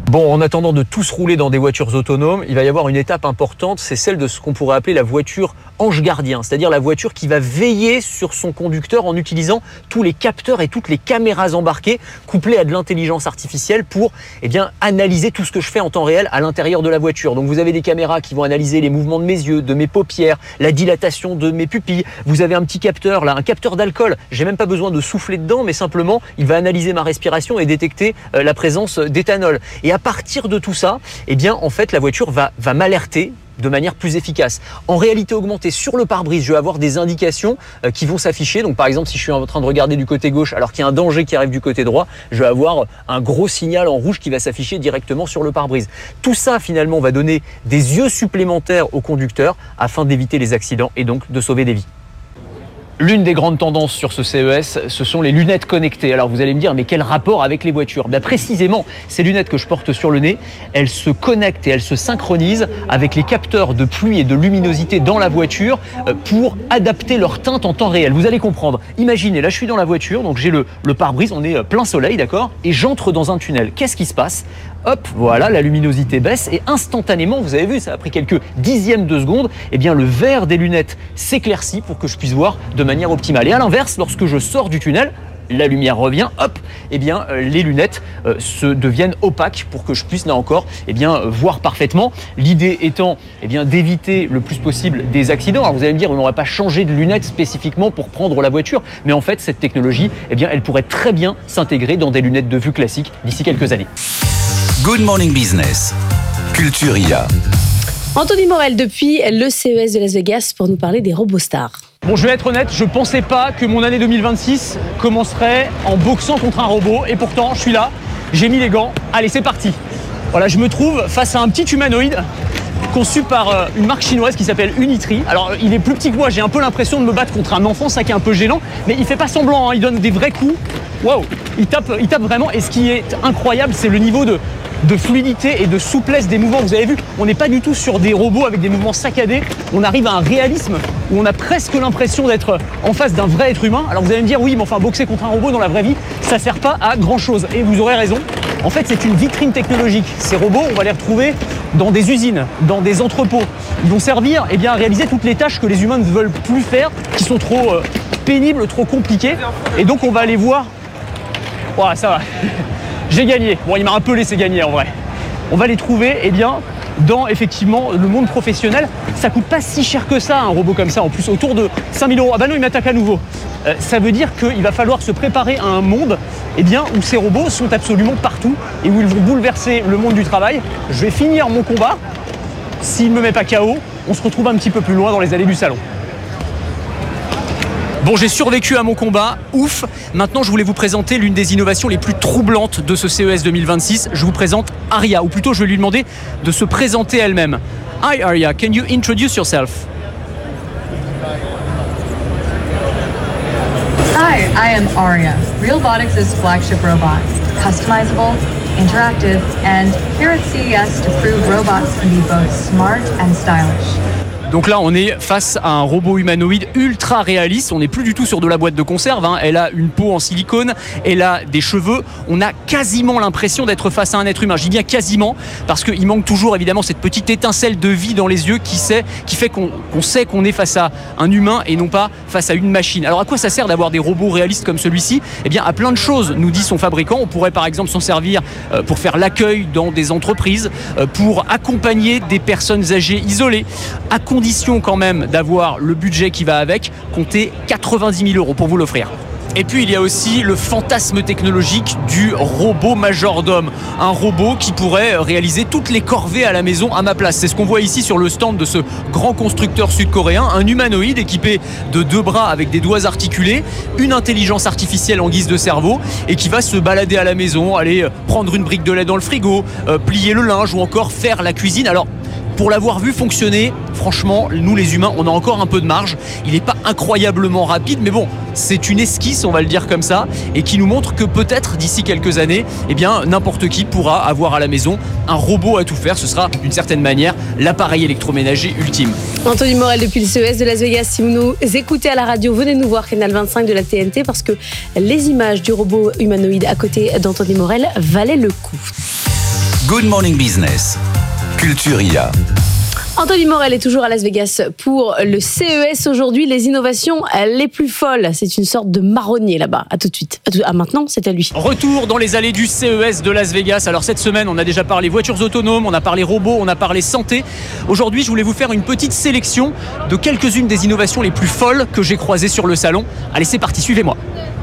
Bon, en attendant de tous rouler dans des voitures autonomes, il va y avoir une étape importante, c'est celle de ce qu'on pourrait appeler la voiture ange gardien, c'est-à-dire la voiture qui va veiller sur son conducteur en utilisant tous les capteurs et toutes les caméras embarquées couplées à de l'intelligence artificielle pour eh bien, analyser tout ce que je fais en temps réel à l'intérieur de la voiture. Donc vous avez des caméras qui vont analyser les mouvements de mes yeux, de mes paupières, la dilatation de mes pupilles. Vous avez un petit capteur là, un capteur d'alcool. J'ai même pas besoin de souffler dedans, mais simplement il va analyser ma respiration et détecter euh, la présence d'éthanol. Et à partir de tout ça, eh bien en fait la voiture va, va m'alerter de manière plus efficace. En réalité augmentée, sur le pare-brise, je vais avoir des indications euh, qui vont s'afficher. Donc par exemple, si je suis en train de regarder du côté gauche alors qu'il y a un danger qui arrive du côté droit, je vais avoir un gros signal en rouge qui va s'afficher directement sur le pare-brise. Tout ça finalement va donner des yeux supplémentaires au conducteur afin d'éviter les accidents et donc de sauver des vies. L'une des grandes tendances sur ce C E S, ce sont les lunettes connectées. Alors vous allez me dire, mais quel rapport avec les voitures ? Bien précisément, ces lunettes que je porte sur le nez, elles se connectent et elles se synchronisent avec les capteurs de pluie et de luminosité dans la voiture pour adapter leur teinte en temps réel. Vous allez comprendre. Imaginez, là je suis dans la voiture, donc j'ai le, le pare-brise, on est plein soleil, d'accord ? Et j'entre dans un tunnel. Qu'est-ce qui se passe ? Hop, voilà, la luminosité baisse et instantanément, vous avez vu, ça a pris quelques dixièmes de seconde, eh bien le verre des lunettes s'éclaircit pour que je puisse voir de manière optimale. Et à l'inverse, lorsque je sors du tunnel, la lumière revient, hop, eh bien euh, les lunettes euh, se deviennent opaques pour que je puisse là encore eh bien euh, voir parfaitement. L'idée étant eh bien d'éviter le plus possible des accidents. Alors vous allez me dire, on n'aurait pas changé de lunettes spécifiquement pour prendre la voiture, mais en fait cette technologie, eh bien elle pourrait très bien s'intégrer dans des lunettes de vue classiques d'ici quelques années. Good Morning Business, Culture I A. Anthony Morel depuis le C E S de Las Vegas pour nous parler des robots stars. Bon, je vais être honnête, je pensais pas que mon année deux mille vingt-six commencerait en boxant contre un robot et pourtant je suis là, j'ai mis les gants, allez c'est parti. Voilà, je me trouve face à un petit humanoïde conçu par une marque chinoise qui s'appelle Unitree. Alors il est plus petit que moi, j'ai un peu l'impression de me battre contre un enfant, ça qui est un peu gênant, mais il fait pas semblant, hein, il donne des vrais coups. Waouh, il tape, il tape vraiment et ce qui est incroyable, c'est le niveau de de fluidité et de souplesse des mouvements. Vous avez vu, on n'est pas du tout sur des robots avec des mouvements saccadés. On arrive à un réalisme où on a presque l'impression d'être en face d'un vrai être humain. Alors vous allez me dire, oui, mais enfin, boxer contre un robot dans la vraie vie, ça sert pas à grand chose. Et vous aurez raison. En fait, c'est une vitrine technologique. Ces robots, on va les retrouver dans des usines, dans des entrepôts. Ils vont servir eh bien, à réaliser toutes les tâches que les humains ne veulent plus faire, qui sont trop euh, pénibles, trop compliquées. Et donc, on va aller voir. Voilà, ça va. J'ai gagné. Bon, il m'a un peu laissé gagner en vrai. On va les trouver, eh bien, dans effectivement le monde professionnel. Ça coûte pas si cher que ça, un robot comme ça. En plus, autour de cinq mille euros. Ah bah non, il m'attaque à nouveau. Euh, ça veut dire qu'il va falloir se préparer à un monde, eh bien, où ces robots sont absolument partout et où ils vont bouleverser le monde du travail. Je vais finir mon combat. S'il ne me met pas K O, on se retrouve un petit peu plus loin dans les allées du salon. Bon, j'ai survécu à mon combat, ouf. Maintenant, je voulais vous présenter l'une des innovations les plus troublantes de ce C E S deux mille vingt-six. Je vous présente Aria, ou plutôt je vais lui demander de se présenter elle-même. Hi Aria, can you introduce yourself? Hi, I am Aria, Realbotix' flagship robot, customizable, interactive, and here at C E S to prove robots can be both smart and stylish. Donc là, on est face à un robot humanoïde ultra réaliste. On n'est plus du tout sur de la boîte de conserve, hein. Elle a une peau en silicone, elle a des cheveux. On a quasiment l'impression d'être face à un être humain. Je dis bien quasiment, parce qu'il manque toujours évidemment cette petite étincelle de vie dans les yeux qui, sait, qui fait qu'on, qu'on sait qu'on est face à un humain et non pas face à une machine. Alors à quoi ça sert d'avoir des robots réalistes comme celui-ci ? Eh bien à plein de choses, nous dit son fabricant. On pourrait par exemple s'en servir pour faire l'accueil dans des entreprises, pour accompagner des personnes âgées isolées, à condition quand même d'avoir le budget qui va avec, comptez quatre-vingt-dix mille euros pour vous l'offrir. Et puis il y a aussi le fantasme technologique du robot majordome. Un robot qui pourrait réaliser toutes les corvées à la maison à ma place. C'est ce qu'on voit ici sur le stand de ce grand constructeur sud-coréen. Un humanoïde équipé de deux bras avec des doigts articulés, une intelligence artificielle en guise de cerveau et qui va se balader à la maison, aller prendre une brique de lait dans le frigo, euh, plier le linge ou encore faire la cuisine. Alors, pour l'avoir vu fonctionner, franchement, nous les humains, on a encore un peu de marge. Il n'est pas incroyablement rapide, mais bon, c'est une esquisse, on va le dire comme ça, et qui nous montre que peut-être d'ici quelques années, eh bien, n'importe qui pourra avoir à la maison un robot à tout faire. Ce sera d'une certaine manière l'appareil électroménager ultime. Anthony Morel depuis le C E S de Las Vegas. Si vous nous écoutez à la radio, venez nous voir, canal vingt-cinq de la T N T, parce que les images du robot humanoïde à côté d'Anthony Morel valaient le coup. Good Morning Business, Culturia. Anthony Morel est toujours à Las Vegas pour le C E S aujourd'hui. Les innovations les plus folles. C'est une sorte de marronnier là-bas. À tout de suite. À, tout... à maintenant, c'est à lui. Retour dans les allées du C E S de Las Vegas. Alors cette semaine, on a déjà parlé voitures autonomes, on a parlé robots, on a parlé santé. Aujourd'hui, je voulais vous faire une petite sélection de quelques-unes des innovations les plus folles que j'ai croisées sur le salon. Allez, c'est parti, suivez-moi.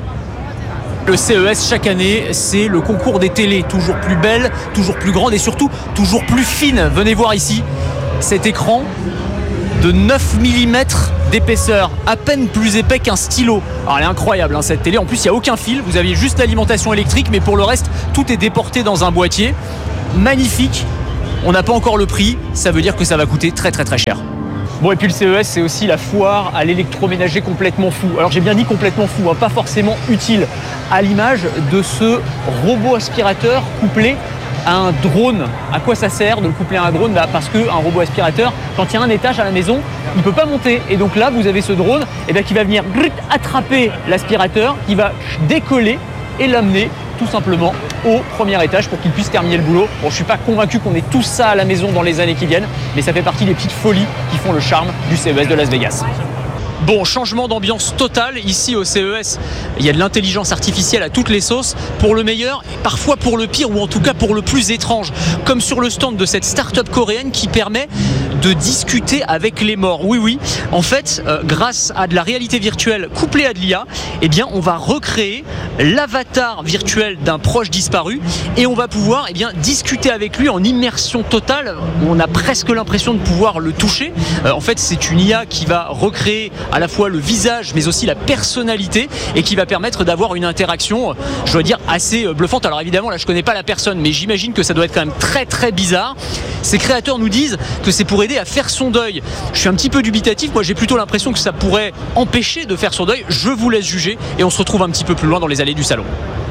Le C E S, chaque année, c'est le concours des télés. Toujours plus belles, toujours plus grandes et surtout toujours plus fines. Venez voir ici. Cet écran de neuf millimètres d'épaisseur, à peine plus épais qu'un stylo. Alors elle est incroyable hein, cette télé, en plus il n'y a aucun fil, vous aviez juste l'alimentation électrique, mais pour le reste tout est déporté dans un boîtier. Magnifique, on n'a pas encore le prix, ça veut dire que ça va coûter très très très cher. Bon et puis le C E S c'est aussi la foire à l'électroménager complètement fou. Alors j'ai bien dit complètement fou, hein, pas forcément utile, à l'image de ce robot aspirateur couplé à un drone. À quoi ça sert de le coupler à un drone? Bah parce qu'un robot aspirateur, quand il y a un étage à la maison, il ne peut pas monter. Et donc là, vous avez ce drone et bien, qui va venir attraper l'aspirateur, qui va décoller et l'amener tout simplement au premier étage pour qu'il puisse terminer le boulot. Bon, je ne suis pas convaincu qu'on ait tout ça à la maison dans les années qui viennent, mais ça fait partie des petites folies qui font le charme du C E S de Las Vegas. Bon, changement d'ambiance total ici au C E S. Il y a de l'intelligence artificielle à toutes les sauces, pour le meilleur et parfois pour le pire, ou en tout cas pour le plus étrange. Comme sur le stand de cette start-up coréenne qui permet de discuter avec les morts. Oui, oui. En fait, euh, grâce à de la réalité virtuelle couplée à de l'I A, eh bien, on va recréer l'avatar virtuel d'un proche disparu et on va pouvoir eh bien, discuter avec lui en immersion totale. On a presque l'impression de pouvoir le toucher. Euh, en fait, c'est une I A qui va recréer à la fois le visage mais aussi la personnalité et qui va permettre d'avoir une interaction, je dois dire, assez bluffante. Alors évidemment là je connais pas la personne, mais j'imagine que ça doit être quand même très très bizarre. Ces créateurs nous disent que c'est pour aider à faire son deuil. Je suis un petit peu dubitatif, moi j'ai plutôt l'impression que ça pourrait empêcher de faire son deuil. Je vous laisse juger et on se retrouve un petit peu plus loin dans les allées du salon.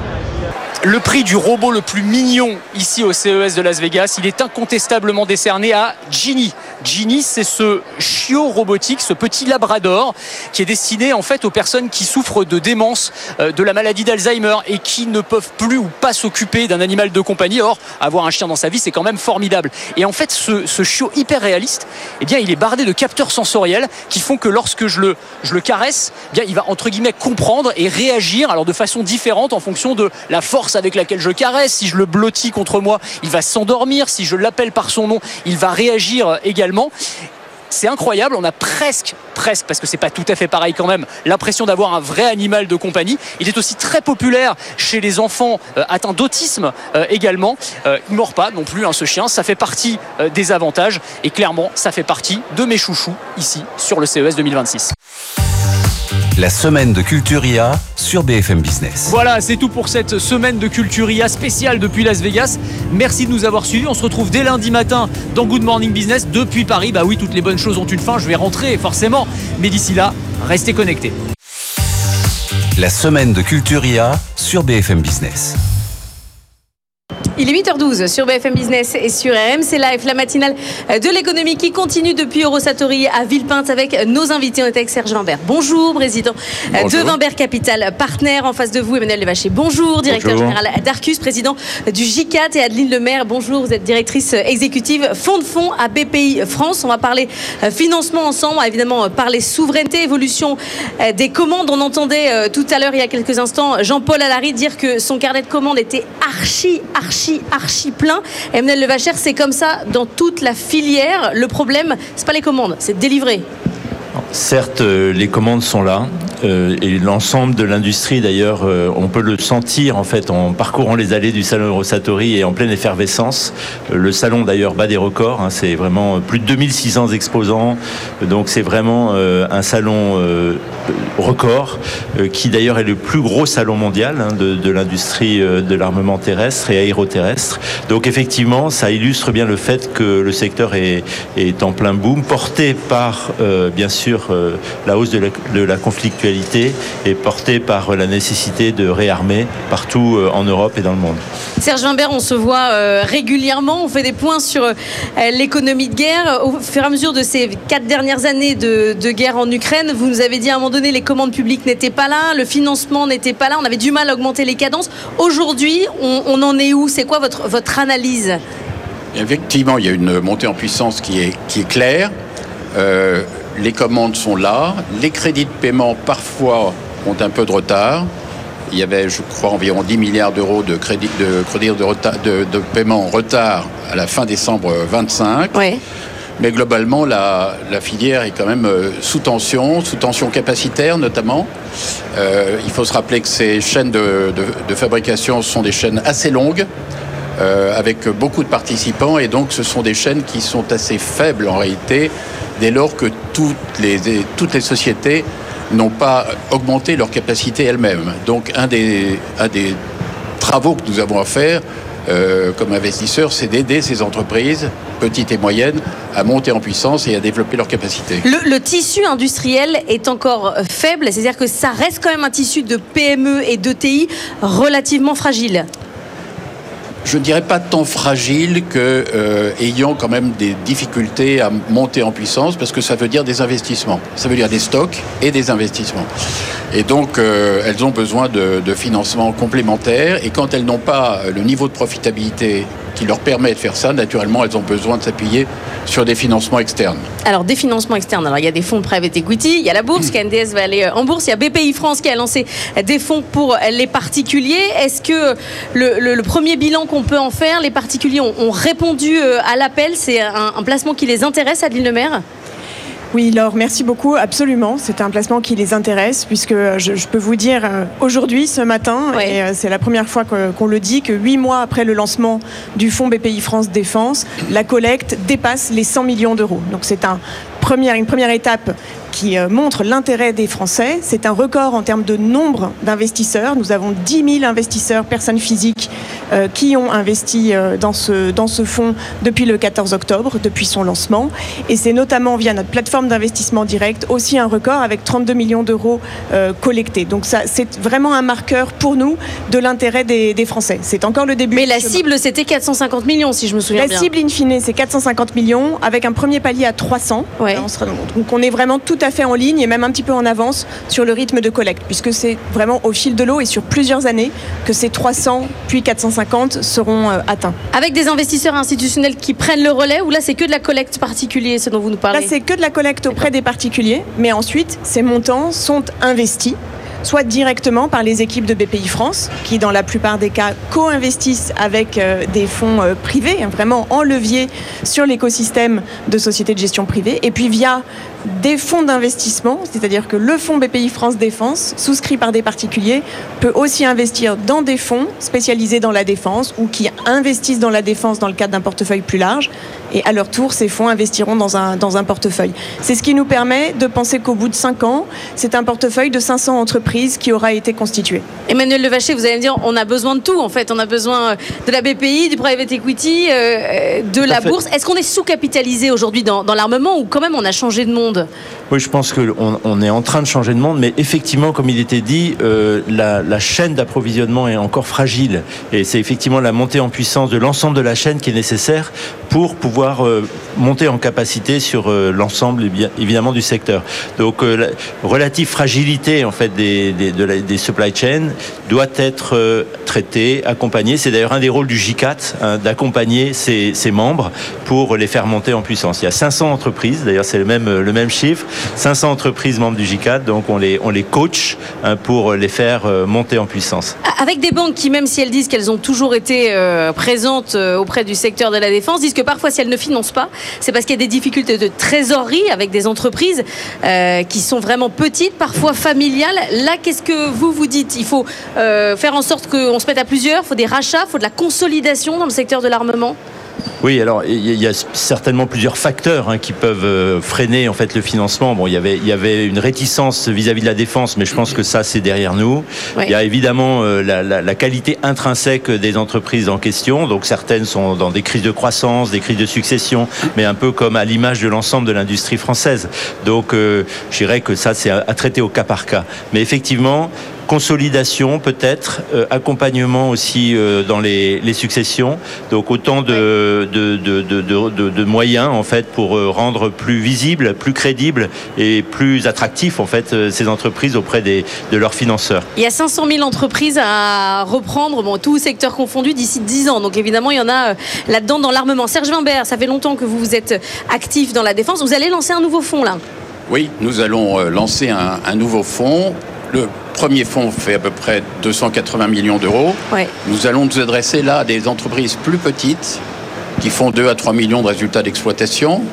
Le prix du robot le plus mignon ici au C E S de Las Vegas, il est incontestablement décerné à Genie. Genie, c'est ce chiot robotique, ce petit labrador qui est destiné en fait aux personnes qui souffrent de démence, euh, de la maladie d'Alzheimer et qui ne peuvent plus ou pas s'occuper d'un animal de compagnie. Or, avoir un chien dans sa vie, c'est quand même formidable. Et en fait, ce, ce chiot hyper réaliste, eh bien, il est bardé de capteurs sensoriels qui font que lorsque je le, je le caresse, eh bien, il va entre guillemets comprendre et réagir alors de façon différente en fonction de la force avec laquelle je caresse. Si je le blottis contre moi, il va s'endormir. Si je l'appelle par son nom, il va réagir également. C'est incroyable, on a presque, presque, parce que c'est pas tout à fait pareil quand même, l'impression d'avoir un vrai animal de compagnie. Il est aussi très populaire chez les enfants euh, atteints d'autisme euh, également. Euh, il ne mord pas non plus hein, ce chien, ça fait partie euh, des avantages et clairement ça fait partie de mes chouchous ici sur le C E S deux mille vingt-six. La semaine de Culturia sur B F M Business. Voilà, c'est tout pour cette semaine de Culturia spéciale depuis Las Vegas. Merci de nous avoir suivis. On se retrouve dès lundi matin dans Good Morning Business depuis Paris. Bah oui, toutes les bonnes choses ont une fin. Je vais rentrer forcément. Mais d'ici là, restez connectés. La semaine de Culturia sur B F M Business. Il est huit heures douze sur B F M Business et sur R M C Live, la matinale de l'économie qui continue depuis Eurosatory à Villepinte avec nos invités. On est avec Serge Lambert. Bonjour, président bonjour. de Vimbert Capital, partenaire. En face de vous, Emmanuel Levaché. Bonjour, directeur bonjour. général d'Arcus, président du J quatre, et Adeline Lemaire. Bonjour, vous êtes directrice exécutive fonds de fonds à B P I France. On va parler financement ensemble, on va évidemment parler souveraineté, évolution des commandes. On entendait tout à l'heure, il y a quelques instants, Jean-Paul Allary dire que son carnet de commandes était archi, archi archi plein. Emmanuel Levacher, c'est comme ça dans toute la filière. Le problème, c'est pas les commandes, c'est de délivrer. Certes, les commandes sont là euh, et l'ensemble de l'industrie d'ailleurs, euh, on peut le sentir en fait en parcourant les allées du salon Eurosatory et en pleine effervescence. Euh, le salon d'ailleurs bat des records, hein, c'est vraiment plus de deux mille six cents exposants, donc c'est vraiment euh, un salon euh, record euh, qui d'ailleurs est le plus gros salon mondial hein, de, de l'industrie euh, de l'armement terrestre et aéroterrestre. Donc effectivement, ça illustre bien le fait que le secteur est, est en plein boom, porté par euh, bien sûr euh, la hausse de la, de la conflictualité d'actualité et porté par la nécessité de réarmer partout en Europe et dans le monde. Serge Wimbert, on se voit euh, régulièrement, on fait des points sur euh, l'économie de guerre. Au fur et à mesure de ces quatre dernières années de, de guerre en Ukraine, vous nous avez dit à un moment donné les commandes publiques n'étaient pas là, le financement n'était pas là, on avait du mal à augmenter les cadences. Aujourd'hui, on, on en est où? C'est quoi votre, votre analyse? Effectivement, il y a une montée en puissance qui est, qui est claire. Euh, les commandes sont là. Les crédits de paiement, parfois, ont un peu de retard. Il y avait, je crois, environ dix milliards d'euros de crédits de, crédit de, de, de paiement en retard à la fin décembre vingt-cinq. Oui. Mais globalement, la, la filière est quand même sous tension, sous tension capacitaire notamment. Euh, il faut se rappeler que ces chaînes de, de, de fabrication sont des chaînes assez longues, euh, avec beaucoup de participants, et donc ce sont des chaînes qui sont assez faibles en réalité, dès lors que toutes les, toutes les sociétés n'ont pas augmenté leur capacité elles-mêmes. Donc un des, un des travaux que nous avons à faire euh, comme investisseurs, c'est d'aider ces entreprises, petites et moyennes, à monter en puissance et à développer leur capacité. Le, le tissu industriel est encore faible, c'est-à-dire que ça reste quand même un tissu de P M E et d'E T I relativement fragile. Je ne dirais pas tant fragile que euh, ayant quand même des difficultés à monter en puissance, parce que ça veut dire des investissements. Ça veut dire des stocks et des investissements. Et donc, euh, elles ont besoin de, de financements complémentaires. Et quand elles n'ont pas le niveau de profitabilité qui leur permet de faire ça, naturellement, elles ont besoin de s'appuyer sur des financements externes. Alors, des financements externes. Alors, il y a des fonds de private equity, il y a la bourse, mmh. K N D S va aller en bourse, il y a B P I France qui a lancé des fonds pour les particuliers. Est-ce que le, le, le premier bilan qu'on peut en faire, les particuliers ont, ont répondu à l'appel? C'est un, un placement qui les intéresse, Adeline Lemaire? Oui, Laure, merci beaucoup. Absolument, c'est un placement qui les intéresse, puisque je, je peux vous dire euh, aujourd'hui, ce matin, ouais. et euh, c'est la première fois que, qu'on le dit, que huit mois après le lancement du fonds B P I France Défense, la collecte dépasse les cent millions d'euros. Donc c'est un première, une première étape qui euh, montre l'intérêt des Français. C'est un record en termes de nombre d'investisseurs. Nous avons dix mille investisseurs, personnes physiques, euh, qui ont investi euh, dans ce, dans ce fonds depuis le quatorze octobre, depuis son lancement. Et c'est notamment via notre plateforme d'investissement direct aussi un record avec trente-deux millions d'euros euh, collectés. Donc ça, c'est vraiment un marqueur pour nous de l'intérêt des, des Français. C'est encore le début. Mais la cible, c'était quatre cent cinquante millions, si je me souviens la bien. La cible, in fine, c'est quatre cent cinquante millions, avec un premier palier à trois cents. Ouais. On sera, donc on est vraiment tout à fait en ligne et même un petit peu en avance sur le rythme de collecte, puisque c'est vraiment au fil de l'eau et sur plusieurs années que ces trois cents puis quatre cent cinquante seront euh, atteints. Avec des investisseurs institutionnels qui prennent le relais, ou là c'est que de la collecte particulière, ce dont vous nous parlez? Là c'est que de la collecte auprès des particuliers, mais ensuite ces montants sont investis soit directement par les équipes de B P I France, qui dans la plupart des cas co-investissent avec euh, des fonds euh, privés, hein, vraiment en levier sur l'écosystème de sociétés de gestion privée, et puis via des fonds d'investissement, c'est-à-dire que le fonds B P I France Défense, souscrit par des particuliers, peut aussi investir dans des fonds spécialisés dans la défense ou qui investissent dans la défense dans le cadre d'un portefeuille plus large, et à leur tour, ces fonds investiront dans un, dans un portefeuille. C'est ce qui nous permet de penser qu'au bout de cinq ans, c'est un portefeuille de cinq cents entreprises qui aura été constitué. Emmanuel Levaché, vous allez me dire, on a besoin de tout en fait. On a besoin de la B P I, du private equity, euh, de la bourse. Est-ce qu'on est sous-capitalisé aujourd'hui dans, dans l'armement, ou quand même on a changé de monde? Oui, je pense qu'on on est en train de changer de monde, mais effectivement, comme il était dit, euh, la, la chaîne d'approvisionnement est encore fragile. Et c'est effectivement la montée en puissance de l'ensemble de la chaîne qui est nécessaire pour pouvoir euh, monter en capacité sur euh, l'ensemble, évidemment, du secteur. Donc, euh, la relative fragilité, en fait, des, des, de la, des supply chains doit être euh, traitée, accompagnée. C'est d'ailleurs un des rôles du J quatre, hein, d'accompagner ses, ses membres pour les faire monter en puissance. Il y a cinq cents entreprises, d'ailleurs, c'est le même, le même chiffre, cinq cents entreprises membres du J quatre, donc on les, on les coach, hein, pour les faire euh, monter en puissance. Avec des banques qui, même si elles disent qu'elles ont toujours été euh, présentes euh, auprès du secteur de la défense, disent que parfois, si elles ne financent pas, c'est parce qu'il y a des difficultés de trésorerie avec des entreprises euh, qui sont vraiment petites, parfois familiales. Là, qu'est-ce que vous vous dites? Il faut euh, faire en sorte qu'on se mette à plusieurs, il faut des rachats, il faut de la consolidation dans le secteur de l'armement? Oui, alors il y a certainement plusieurs facteurs hein, qui peuvent euh, freiner en fait le financement. Bon, il y avait il y avait une réticence vis-à-vis de la défense, mais je pense que ça c'est derrière nous. Oui. Il y a évidemment euh, la, la, la qualité intrinsèque des entreprises en question. Donc certaines sont dans des crises de croissance, des crises de succession, mais un peu comme à l'image de l'ensemble de l'industrie française. Donc euh, je dirais que ça c'est à, à traiter au cas par cas. Mais effectivement, consolidation peut-être, euh, accompagnement aussi euh, dans les, les successions, donc autant de, de, de, de, de, de moyens en fait pour euh, rendre plus visible, plus crédible et plus attractif en fait euh, ces entreprises auprès des, de leurs financeurs. Il y a cinq cent mille entreprises à reprendre, bon, tout secteur confondu d'ici dix ans, donc évidemment il y en a euh, là-dedans dans l'armement. Serge Wimbert, ça fait longtemps que vous vous êtes actif dans la défense, vous allez lancer un nouveau fonds là? Oui, nous allons euh, lancer un, un nouveau fonds. Le premier fonds fait à peu près deux cent quatre-vingts millions d'euros. Ouais. Nous allons nous adresser là à des entreprises plus petites qui font deux à trois millions de résultats d'exploitation.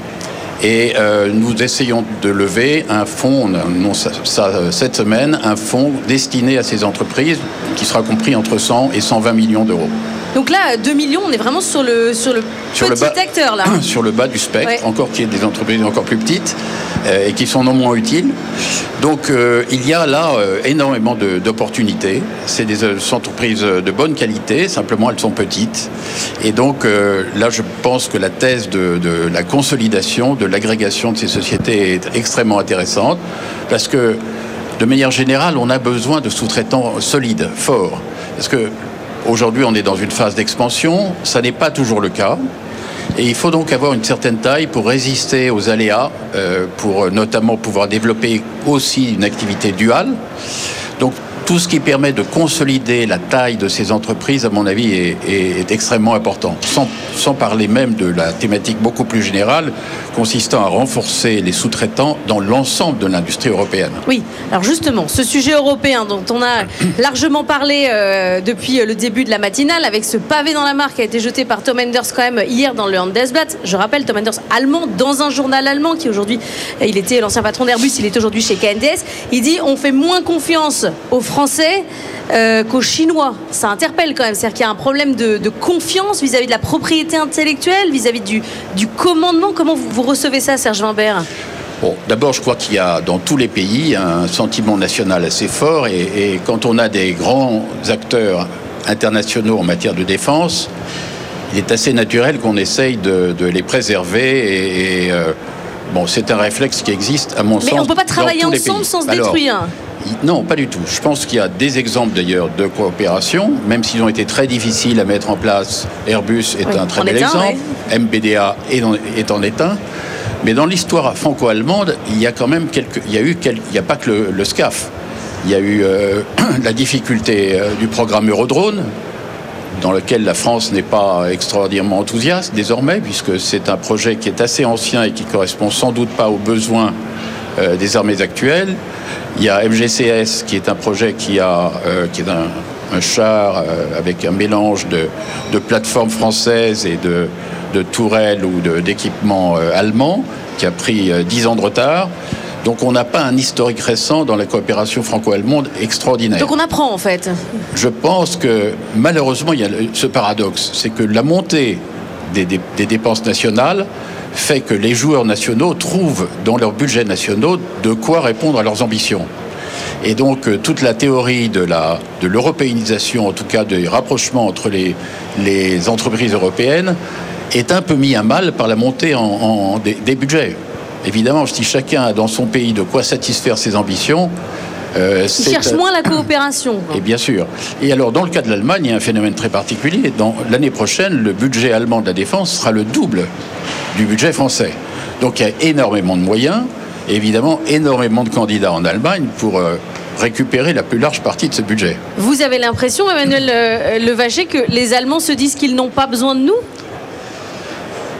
Et euh, nous essayons de lever un fonds, non, ça, ça, cette semaine, un fonds destiné à ces entreprises qui sera compris entre cent et cent vingt millions d'euros. Donc là, deux millions, on est vraiment sur le, sur le sur petit le bas, acteur là. Sur le bas du spectre, ouais. Encore qu'il y ait des entreprises encore plus petites euh, et qui sont non moins utiles. Donc euh, il y a là euh, énormément de, d'opportunités. C'est des euh, entreprises de bonne qualité, simplement elles sont petites. Et donc euh, là, je pense que la thèse de, de la consolidation, de l'agrégation de ces sociétés est extrêmement intéressante parce que de manière générale, on a besoin de sous-traitants solides, forts. Parce que aujourd'hui, on est dans une phase d'expansion, ça n'est pas toujours le cas. Et il faut donc avoir une certaine taille pour résister aux aléas, euh, pour notamment pouvoir développer aussi une activité duale. Donc tout ce qui permet de consolider la taille de ces entreprises, à mon avis, est, est, est extrêmement important. Sans, sans parler même de la thématique beaucoup plus générale, consistant à renforcer les sous-traitants dans l'ensemble de l'industrie européenne. Oui, alors justement, ce sujet européen dont on a largement parlé euh, depuis le début de la matinale, avec ce pavé dans la mare qui a été jeté par Tom Enders quand même hier dans le Handelsblatt. Je rappelle, Tom Enders, allemand, dans un journal allemand qui aujourd'hui, il était l'ancien patron d'Airbus, il est aujourd'hui chez K N D S. Il dit, on fait moins confiance aux Français euh, qu'aux Chinois. Ça interpelle quand même, c'est-à-dire qu'il y a un problème de, de confiance vis-à-vis de la propriété intellectuelle, vis-à-vis du, du commandement. Comment vous, vous recevez ça, Serge Wimbert ? Bon, d'abord, je crois qu'il y a dans tous les pays un sentiment national assez fort et, et quand on a des grands acteurs internationaux en matière de défense, il est assez naturel qu'on essaye de, de les préserver et, et euh, bon, c'est un réflexe qui existe à mon Mais sens. Mais on ne peut pas travailler ensemble sans se Alors, détruire. Non, pas du tout. Je pense qu'il y a des exemples d'ailleurs de coopération, même s'ils ont été très difficiles à mettre en place. Airbus est oui, un très bel exemple, ouais. M B D A est en, est en est un. Mais dans l'histoire franco-allemande, il y a quand même quelques, il y a eu, quelques, il n'y a pas que le, le SCAF. Il y a eu euh, la difficulté euh, du programme Eurodrone, dans lequel la France n'est pas extraordinairement enthousiaste désormais, puisque c'est un projet qui est assez ancien et qui correspond sans doute pas aux besoins euh, des armées actuelles. Il y a M G C S, qui est un projet qui, a, euh, qui est un, un char euh, avec un mélange de, de plateformes françaises et de, de tourelles ou de, d'équipements euh, allemands, qui a pris euh, dix ans de retard. Donc on n'a pas un historique récent dans la coopération franco-allemande extraordinaire. Donc on apprend en fait. Je pense que malheureusement il y a ce paradoxe, c'est que la montée des, des, des dépenses nationales fait que les joueurs nationaux trouvent dans leurs budgets nationaux de quoi répondre à leurs ambitions. Et donc toute la théorie de, la, de l'européanisation, en tout cas des rapprochements entre les, les entreprises européennes, est un peu mis à mal par la montée en, en, des, des budgets. Évidemment, si chacun a dans son pays de quoi satisfaire ses ambitions... Euh, Ils cherchent moins la coopération. Et bien sûr. Et alors, dans le cas de l'Allemagne, il y a un phénomène très particulier. Dans, l'année prochaine, le budget allemand de la défense sera le double du budget français. Donc, il y a énormément de moyens, et évidemment, énormément de candidats en Allemagne pour... Euh, récupérer la plus large partie de ce budget. Vous avez l'impression, Emmanuel Levacher, que les Allemands se disent qu'ils n'ont pas besoin de nous ?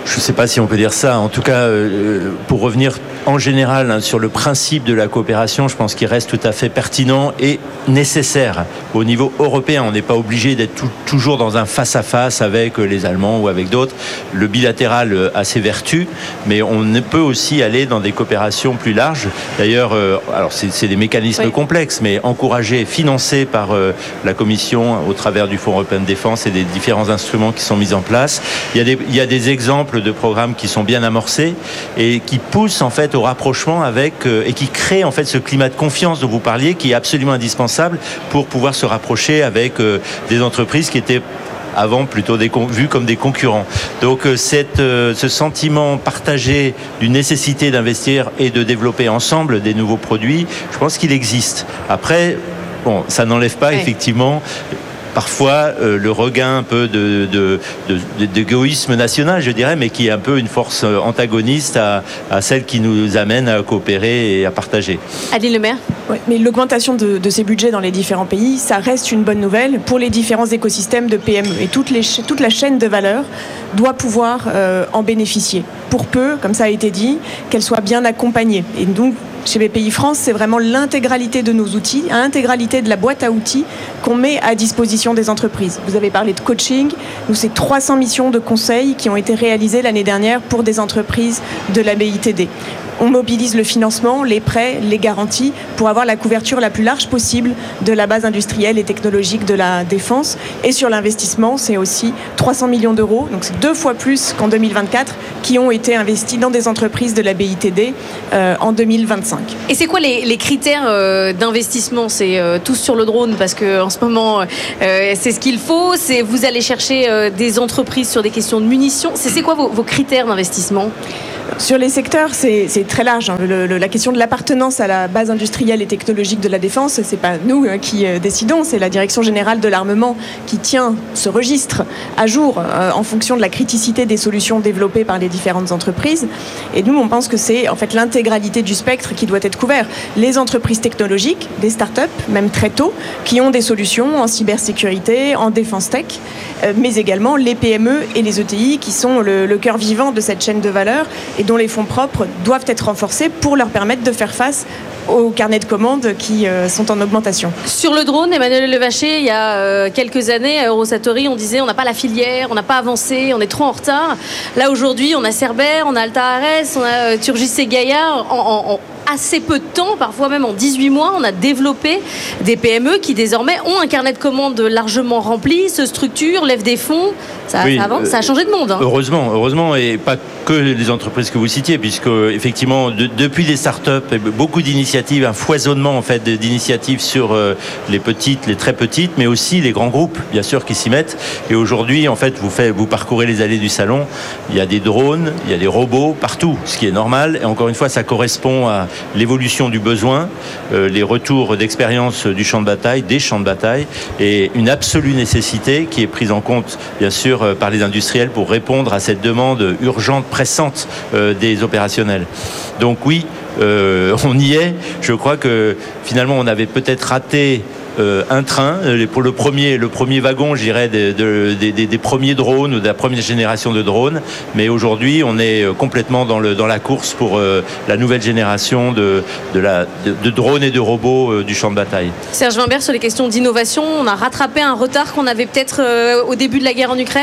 Je ne sais pas si on peut dire ça. En tout cas, euh, pour revenir en général hein, sur le principe de la coopération, je pense qu'il reste tout à fait pertinent et nécessaire. Au niveau européen, on n'est pas obligé d'être tout, toujours dans un face-à-face avec les Allemands ou avec d'autres. Le bilatéral a ses vertus, mais on peut aussi aller dans des coopérations plus larges. D'ailleurs, euh, alors c'est, c'est des mécanismes oui. complexes, mais encouragés, financés par euh, la Commission au travers du Fonds européen de défense et des différents instruments qui sont mis en place. Il y a des, il y a des exemples de programmes qui sont bien amorcés et qui poussent en fait au rapprochement avec euh, et qui créent en fait ce climat de confiance dont vous parliez, qui est absolument indispensable pour pouvoir se rapprocher avec euh, des entreprises qui étaient avant plutôt des, vus comme des concurrents. Donc cette, euh, ce sentiment partagé d'une nécessité d'investir et de développer ensemble des nouveaux produits, je pense qu'il existe. Après, bon, ça n'enlève pas ouais. effectivement parfois euh, le regain un peu de, de, de, de, d'égoïsme national, je dirais, mais qui est un peu une force antagoniste à, à celle qui nous amène à coopérer et à partager. Adeline Lemaire. Ouais, mais l'augmentation de, de ces budgets dans les différents pays, ça reste une bonne nouvelle pour les différents écosystèmes de P M E. Et toute, les, toute la chaîne de valeur doit pouvoir euh, en bénéficier. Pour peu, comme ça a été dit, qu'elle soit bien accompagnée. Et donc, chez B P I France, c'est vraiment l'intégralité de nos outils, l'intégralité de la boîte à outils qu'on met à disposition des entreprises. Vous avez parlé de coaching. Nous, c'est trois cents missions de conseil qui ont été réalisées l'année dernière pour des entreprises de la B I T D. On mobilise le financement, les prêts, les garanties pour avoir la couverture la plus large possible de la base industrielle et technologique de la défense. Et sur l'investissement, c'est aussi trois cents millions d'euros, donc c'est deux fois plus qu'en deux mille vingt-quatre, qui ont été investis dans des entreprises de la B I T D euh, en deux mille vingt-cinq. Et c'est quoi les, les critères euh, d'investissement ? C'est euh, tous sur le drone parce qu'en ce moment, euh, c'est ce qu'il faut. C'est, vous allez chercher euh, des entreprises sur des questions de munitions. C'est, c'est quoi vos, vos critères d'investissement ? Sur les secteurs, c'est, c'est très large. Hein. Le, le, la question de l'appartenance à la base industrielle et technologique de la défense, c'est pas nous hein, qui euh, décidons, c'est la Direction générale de l'armement qui tient ce registre à jour euh, en fonction de la criticité des solutions développées par les différentes entreprises. Et nous, on pense que c'est en fait l'intégralité du spectre qui doit être couvert. Les entreprises technologiques, des startups, même très tôt, qui ont des solutions en cybersécurité, en défense tech, euh, mais également les P M E et les E T I qui sont le, le cœur vivant de cette chaîne de valeur et dont les fonds propres doivent être renforcés pour leur permettre de faire face aux carnets de commandes qui euh, sont en augmentation. Sur le drone, Emmanuel Levaché, il y a euh, quelques années, à Eurosatory, on disait on n'a pas la filière, on n'a pas avancé, on est trop en retard. Là, aujourd'hui, on a Cerber, on a Alta Ares, on a euh, Turgis et Gaïa. En, en, en assez peu de temps, parfois même en dix-huit mois, on a développé des P M E qui désormais ont un carnet de commandes largement rempli, se structurent, lèvent des fonds. Ça, oui, ça avance, ça a changé de monde. Hein. Heureusement, heureusement, et pas que les entreprises que vous citiez, puisque effectivement, de, depuis les startups, beaucoup d'initiatives, un foisonnement en fait d'initiatives sur euh, les petites, les très petites, mais aussi les grands groupes, bien sûr, qui s'y mettent. Et aujourd'hui, en fait, vous faites, vous parcourez les allées du salon, il y a des drones, il y a des robots partout, ce qui est normal. Et encore une fois, ça correspond à l'évolution du besoin, euh, les retours d'expérience du champ de bataille, des champs de bataille, et une absolue nécessité qui est prise en compte, bien sûr, euh, par les industriels pour répondre à cette demande urgente, pressante euh, des opérationnels. Donc oui, euh, on y est. Je crois que finalement, on avait peut-être raté Euh, un train pour le premier, le premier wagon, je dirais, des, de, des, des, des premiers drones ou de la première génération de drones. Mais aujourd'hui, on est complètement dans, le, dans la course pour euh, la nouvelle génération de, de, la, de, de drones et de robots euh, du champ de bataille. Serge Wimbert, sur les questions d'innovation, on a rattrapé un retard qu'on avait peut-être euh, au début de la guerre en Ukraine ?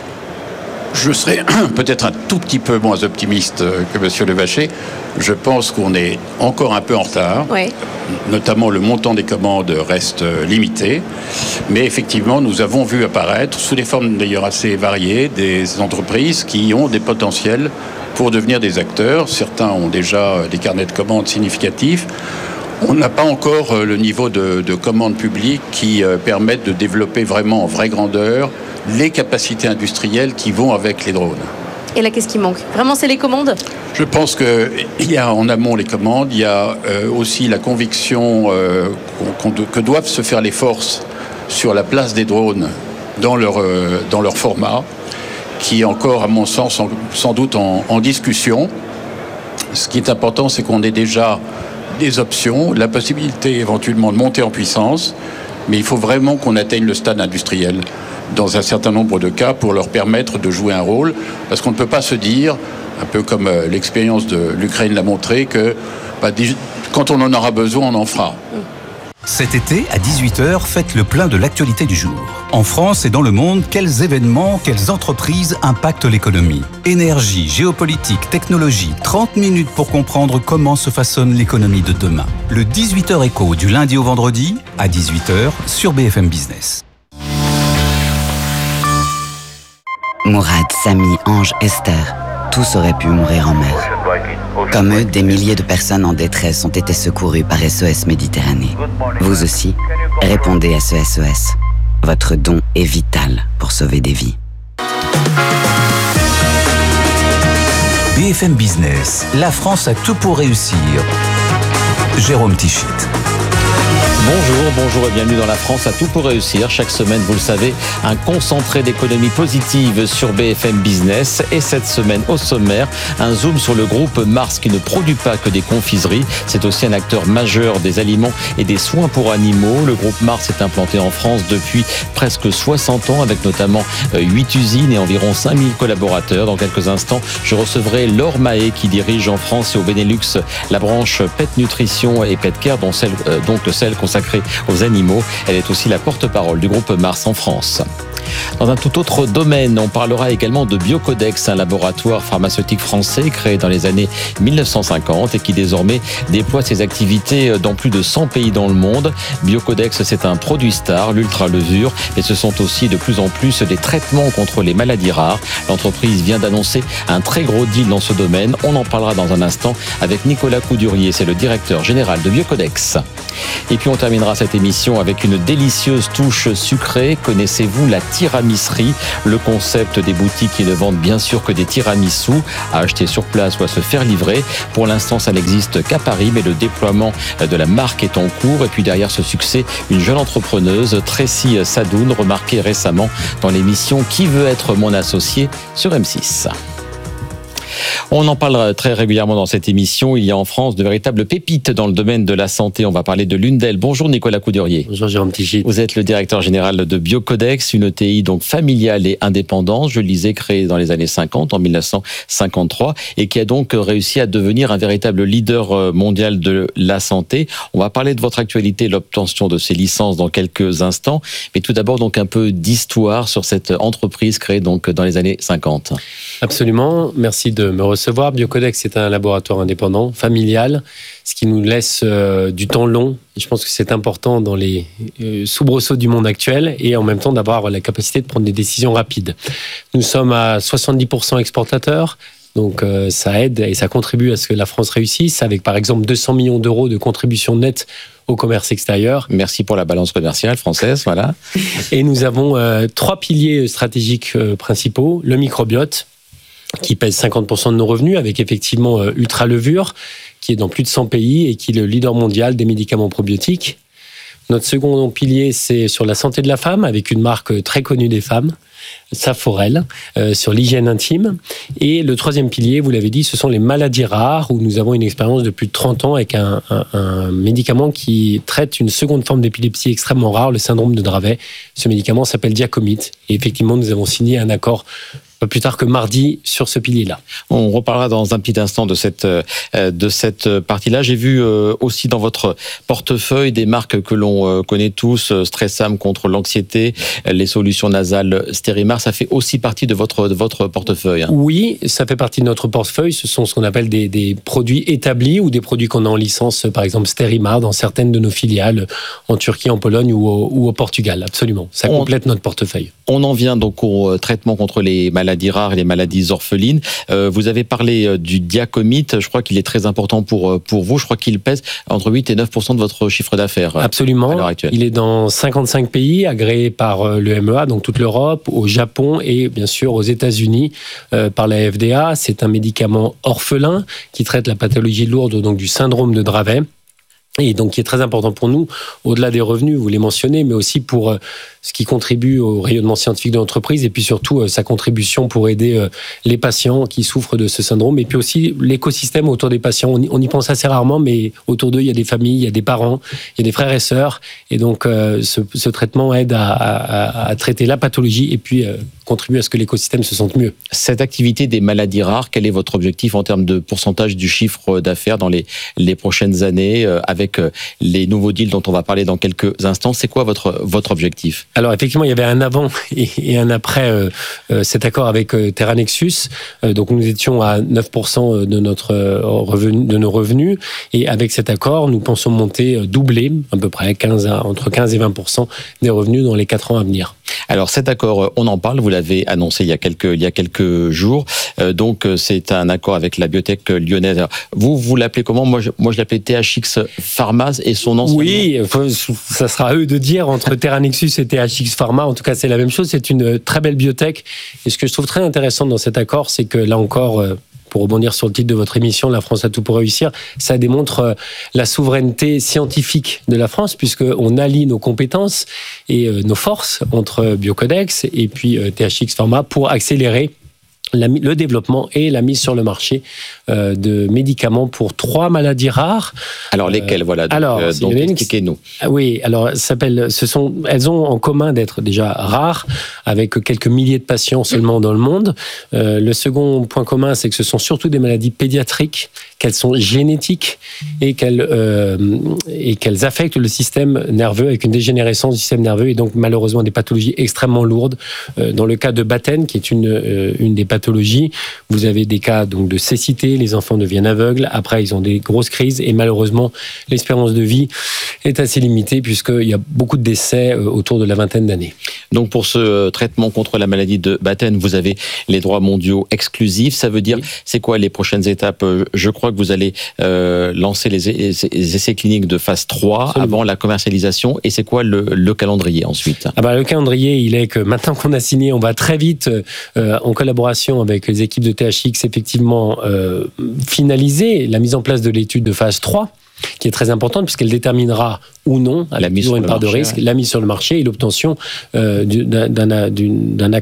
Je serais peut-être un tout petit peu moins optimiste que M. Levaché. Je pense qu'on est encore un peu en retard. Oui. Notamment, le montant des commandes reste limité. Mais effectivement, nous avons vu apparaître, sous des formes d'ailleurs assez variées, des entreprises qui ont des potentiels pour devenir des acteurs. Certains ont déjà des carnets de commandes significatifs. On n'a pas encore le niveau de, de commandes publiques qui permettent de développer vraiment en vraie grandeur les capacités industrielles qui vont avec les drones. Et là, qu'est-ce qui manque ? Vraiment, c'est les commandes ? Je pense qu'il y a en amont les commandes, il y a euh, aussi la conviction euh, qu'on, qu'on, que doivent se faire les forces sur la place des drones dans leur, euh, dans leur format, qui est encore, à mon sens, en, sans doute en, en discussion. Ce qui est important, c'est qu'on ait déjà des options, la possibilité éventuellement de monter en puissance, mais il faut vraiment qu'on atteigne le stade industriel. dans un certain nombre de cas pour leur permettre de jouer un rôle, parce qu'on ne peut pas se dire, un peu comme euh, l'expérience de l'Ukraine l'a montré, que bah, quand on en aura besoin, on en fera. Cet été, à dix-huit heures, faites le plein de l'actualité du jour. En France et dans le monde, quels événements, quelles entreprises impactent l'économie ? Énergie, géopolitique, technologie, trente minutes pour comprendre comment se façonne l'économie de demain. Le dix-huit heures écho du lundi au vendredi, à dix-huit heures, sur B F M Business. Mourad, Samy, Ange, Esther, tous auraient pu mourir en mer. Comme eux, des milliers de personnes en détresse ont été secourues par S O S Méditerranée. Vous aussi, répondez à ce S O S. Votre don est vital pour sauver des vies. B F M Business, la France a tout pour réussir. Jérôme Tichit. Bonjour, bonjour et bienvenue dans La France a tout pour réussir. Chaque semaine, vous le savez, un concentré d'économie positive sur B F M Business. Et cette semaine, au sommaire, un zoom sur le groupe Mars qui ne produit pas que des confiseries. C'est aussi un acteur majeur des aliments et des soins pour animaux. Le groupe Mars est implanté en France depuis presque soixante ans avec notamment huit usines et environ cinq mille collaborateurs. Dans quelques instants, je recevrai Laure Mahé qui dirige en France et au Benelux la branche Pet Nutrition et Pet Care, dont celle, euh, donc celle consacrée aux animaux. Elle est aussi la porte-parole du groupe Mars en France. Dans un tout autre domaine, on parlera également de Biocodex, un laboratoire pharmaceutique français créé dans les années mille neuf cent cinquante et qui désormais déploie ses activités dans plus de cent pays dans le monde. Biocodex, c'est un produit star, l'ultra-levure, mais ce sont aussi de plus en plus des traitements contre les maladies rares. L'entreprise vient d'annoncer un très gros deal dans ce domaine. On en parlera dans un instant avec Nicolas Coudurier, c'est le directeur général de Biocodex. Et puis on terminera cette émission avec une délicieuse touche sucrée. Connaissez-vous la tiramisserie, le concept des boutiques qui ne vendent bien sûr que des tiramisu à acheter sur place ou à se faire livrer. Pour l'instant, ça n'existe qu'à Paris, mais le déploiement de la marque est en cours. Et puis derrière ce succès, une jeune entrepreneuse, Tracy Sadoun, remarquée récemment dans l'émission Qui veut être mon associé sur M six. On en parle très régulièrement dans cette émission. Il y a en France de véritables pépites dans le domaine de la santé. On va parler de l'une d'elles. Bonjour Nicolas Coudurier. Bonjour Jérôme Tichit. Vous êtes le directeur général de Biocodex, une E T I donc familiale et indépendante. Je le disais, créée dans les années cinquante, en mille neuf cent cinquante-trois, et qui a donc réussi à devenir un véritable leader mondial de la santé. On va parler de votre actualité, l'obtention de ces licences dans quelques instants. Mais tout d'abord donc un peu d'histoire sur cette entreprise créée donc dans les années cinquante. Absolument. Merci de me recevoir. Biocodex est un laboratoire indépendant, familial, ce qui nous laisse euh, du temps long. Et je pense que c'est important dans les euh, soubresauts du monde actuel et en même temps d'avoir la capacité de prendre des décisions rapides. Nous sommes à soixante-dix pour cent exportateurs. Donc euh, ça aide et ça contribue à ce que la France réussisse, avec par exemple deux cents millions d'euros de contribution nette au commerce extérieur. Merci pour la balance commerciale française, voilà. Et nous avons euh, trois piliers stratégiques euh, principaux. Le microbiote, qui pèse cinquante pour cent de nos revenus, avec effectivement euh, Ultra Levure, qui est dans plus de cent pays et qui est le leader mondial des médicaments probiotiques. Notre second pilier, c'est sur la santé de la femme, avec une marque très connue des femmes, Saforel, euh, sur l'hygiène intime. Et le troisième pilier, vous l'avez dit, ce sont les maladies rares, où nous avons une expérience de plus de trente ans avec un, un, un médicament qui traite une seconde forme d'épilepsie extrêmement rare, le syndrome de Dravet. Ce médicament s'appelle Diacomit. Et effectivement, nous avons signé un accord pas plus tard que mardi sur ce pilier-là. On reparlera dans un petit instant de cette de cette partie-là. J'ai vu aussi dans votre portefeuille des marques que l'on connaît tous, Stressam contre l'anxiété, les solutions nasales Stérimar. Ça fait aussi partie de votre de votre portefeuille. Oui, ça fait partie de notre portefeuille. Ce sont ce qu'on appelle des, des produits établis ou des produits qu'on a en licence, par exemple Stérimar, dans certaines de nos filiales en Turquie, en Pologne ou au, ou au Portugal. Absolument, ça complète on, notre portefeuille. On en vient donc au traitement contre les maladies maladies rares et les maladies orphelines. Euh, vous avez parlé du Diacomit. Je crois qu'il est très important pour pour vous. Je crois qu'il pèse entre huit et neuf pour cent de votre chiffre d'affaires. Absolument. À l'heure actuelle. Il est dans cinquante-cinq pays, agréé par le M E A, donc toute l'Europe, au Japon et bien sûr aux États-Unis euh, par la F D A. C'est un médicament orphelin qui traite la pathologie lourde, donc du syndrome de Dravet. et donc qui est très important pour nous, au-delà des revenus, vous les mentionnez, mais aussi pour euh, ce qui contribue au rayonnement scientifique de l'entreprise, et puis surtout euh, sa contribution pour aider euh, les patients qui souffrent de ce syndrome, et puis aussi l'écosystème autour des patients. On y, on y pense assez rarement, mais autour d'eux, il y a des familles, il y a des parents, il y a des frères et sœurs, et donc euh, ce, ce traitement aide à, à, à traiter la pathologie, et puis euh, contribue à ce que l'écosystème se sente mieux. Cette activité des maladies rares, quel est votre objectif en termes de pourcentage du chiffre d'affaires dans les, les prochaines années, euh, avec les nouveaux deals dont on va parler dans quelques instants? C'est quoi votre, votre objectif? Alors effectivement, il y avait un avant et, et un après euh, euh, cet accord avec euh, Terranexus. Euh, donc nous étions à neuf pour cent de, notre, euh, revenu, de nos revenus. Et avec cet accord, nous pensons monter, euh, doubler à peu près quinze, entre quinze et vingt pour cent des revenus dans les quatre ans à venir. Alors cet accord, on en parle, vous l'avez annoncé il y a quelques, il y a quelques jours. Euh, donc c'est un accord avec la biotech lyonnaise. Alors, vous, vous l'appelez comment? Moi je, moi, je l'appelais T H X Pharma et son ancien. Oui, ça sera à eux de dire entre Terranexus et T H X Pharma. En tout cas, c'est la même chose. C'est une très belle biotech. Et ce que je trouve très intéressant dans cet accord, c'est que là encore, pour rebondir sur le titre de votre émission, La France a tout pour réussir, ça démontre la souveraineté scientifique de la France, puisqu'on allie nos compétences et nos forces entre Biocodex et puis T H X Pharma pour accélérer La, le développement et la mise sur le marché euh, de médicaments pour trois maladies rares. Alors lesquelles, euh, voilà, donc, alors, euh, donc expliquez-nous. Oui, alors s'appelle, ce sont, elles ont en commun d'être déjà rares, avec quelques milliers de patients seulement dans le monde. Euh, le second point commun, c'est que ce sont surtout des maladies pédiatriques, qu'elles sont génétiques et qu'elles, euh, et qu'elles affectent le système nerveux avec une dégénérescence du système nerveux et donc malheureusement des pathologies extrêmement lourdes. Euh, dans le cas de Batten, qui est une, euh, une des pathologies, vous avez des cas donc de cécité, les enfants deviennent aveugles, après ils ont des grosses crises et malheureusement l'espérance de vie est assez limitée puisqu'il y a beaucoup de décès euh, autour de la vingtaine d'années. Donc pour ce traitement contre la maladie de Batten, vous avez les droits mondiaux exclusifs. Ça veut dire, oui. C'est quoi les prochaines étapes? Je crois que vous allez euh, lancer les, les essais cliniques de phase trois Absolument. Avant la commercialisation. Et c'est quoi le, le calendrier ensuite? Ah bah, le calendrier, il est que maintenant qu'on a signé, on va très vite, euh, en collaboration avec les équipes de T H X, effectivement euh, finaliser la mise en place de l'étude de phase trois, qui est très importante puisqu'elle déterminera ou non, avec toujours une part de risque, ouais. la mise sur le marché et l'obtention euh, d'un, d'un, d'un accord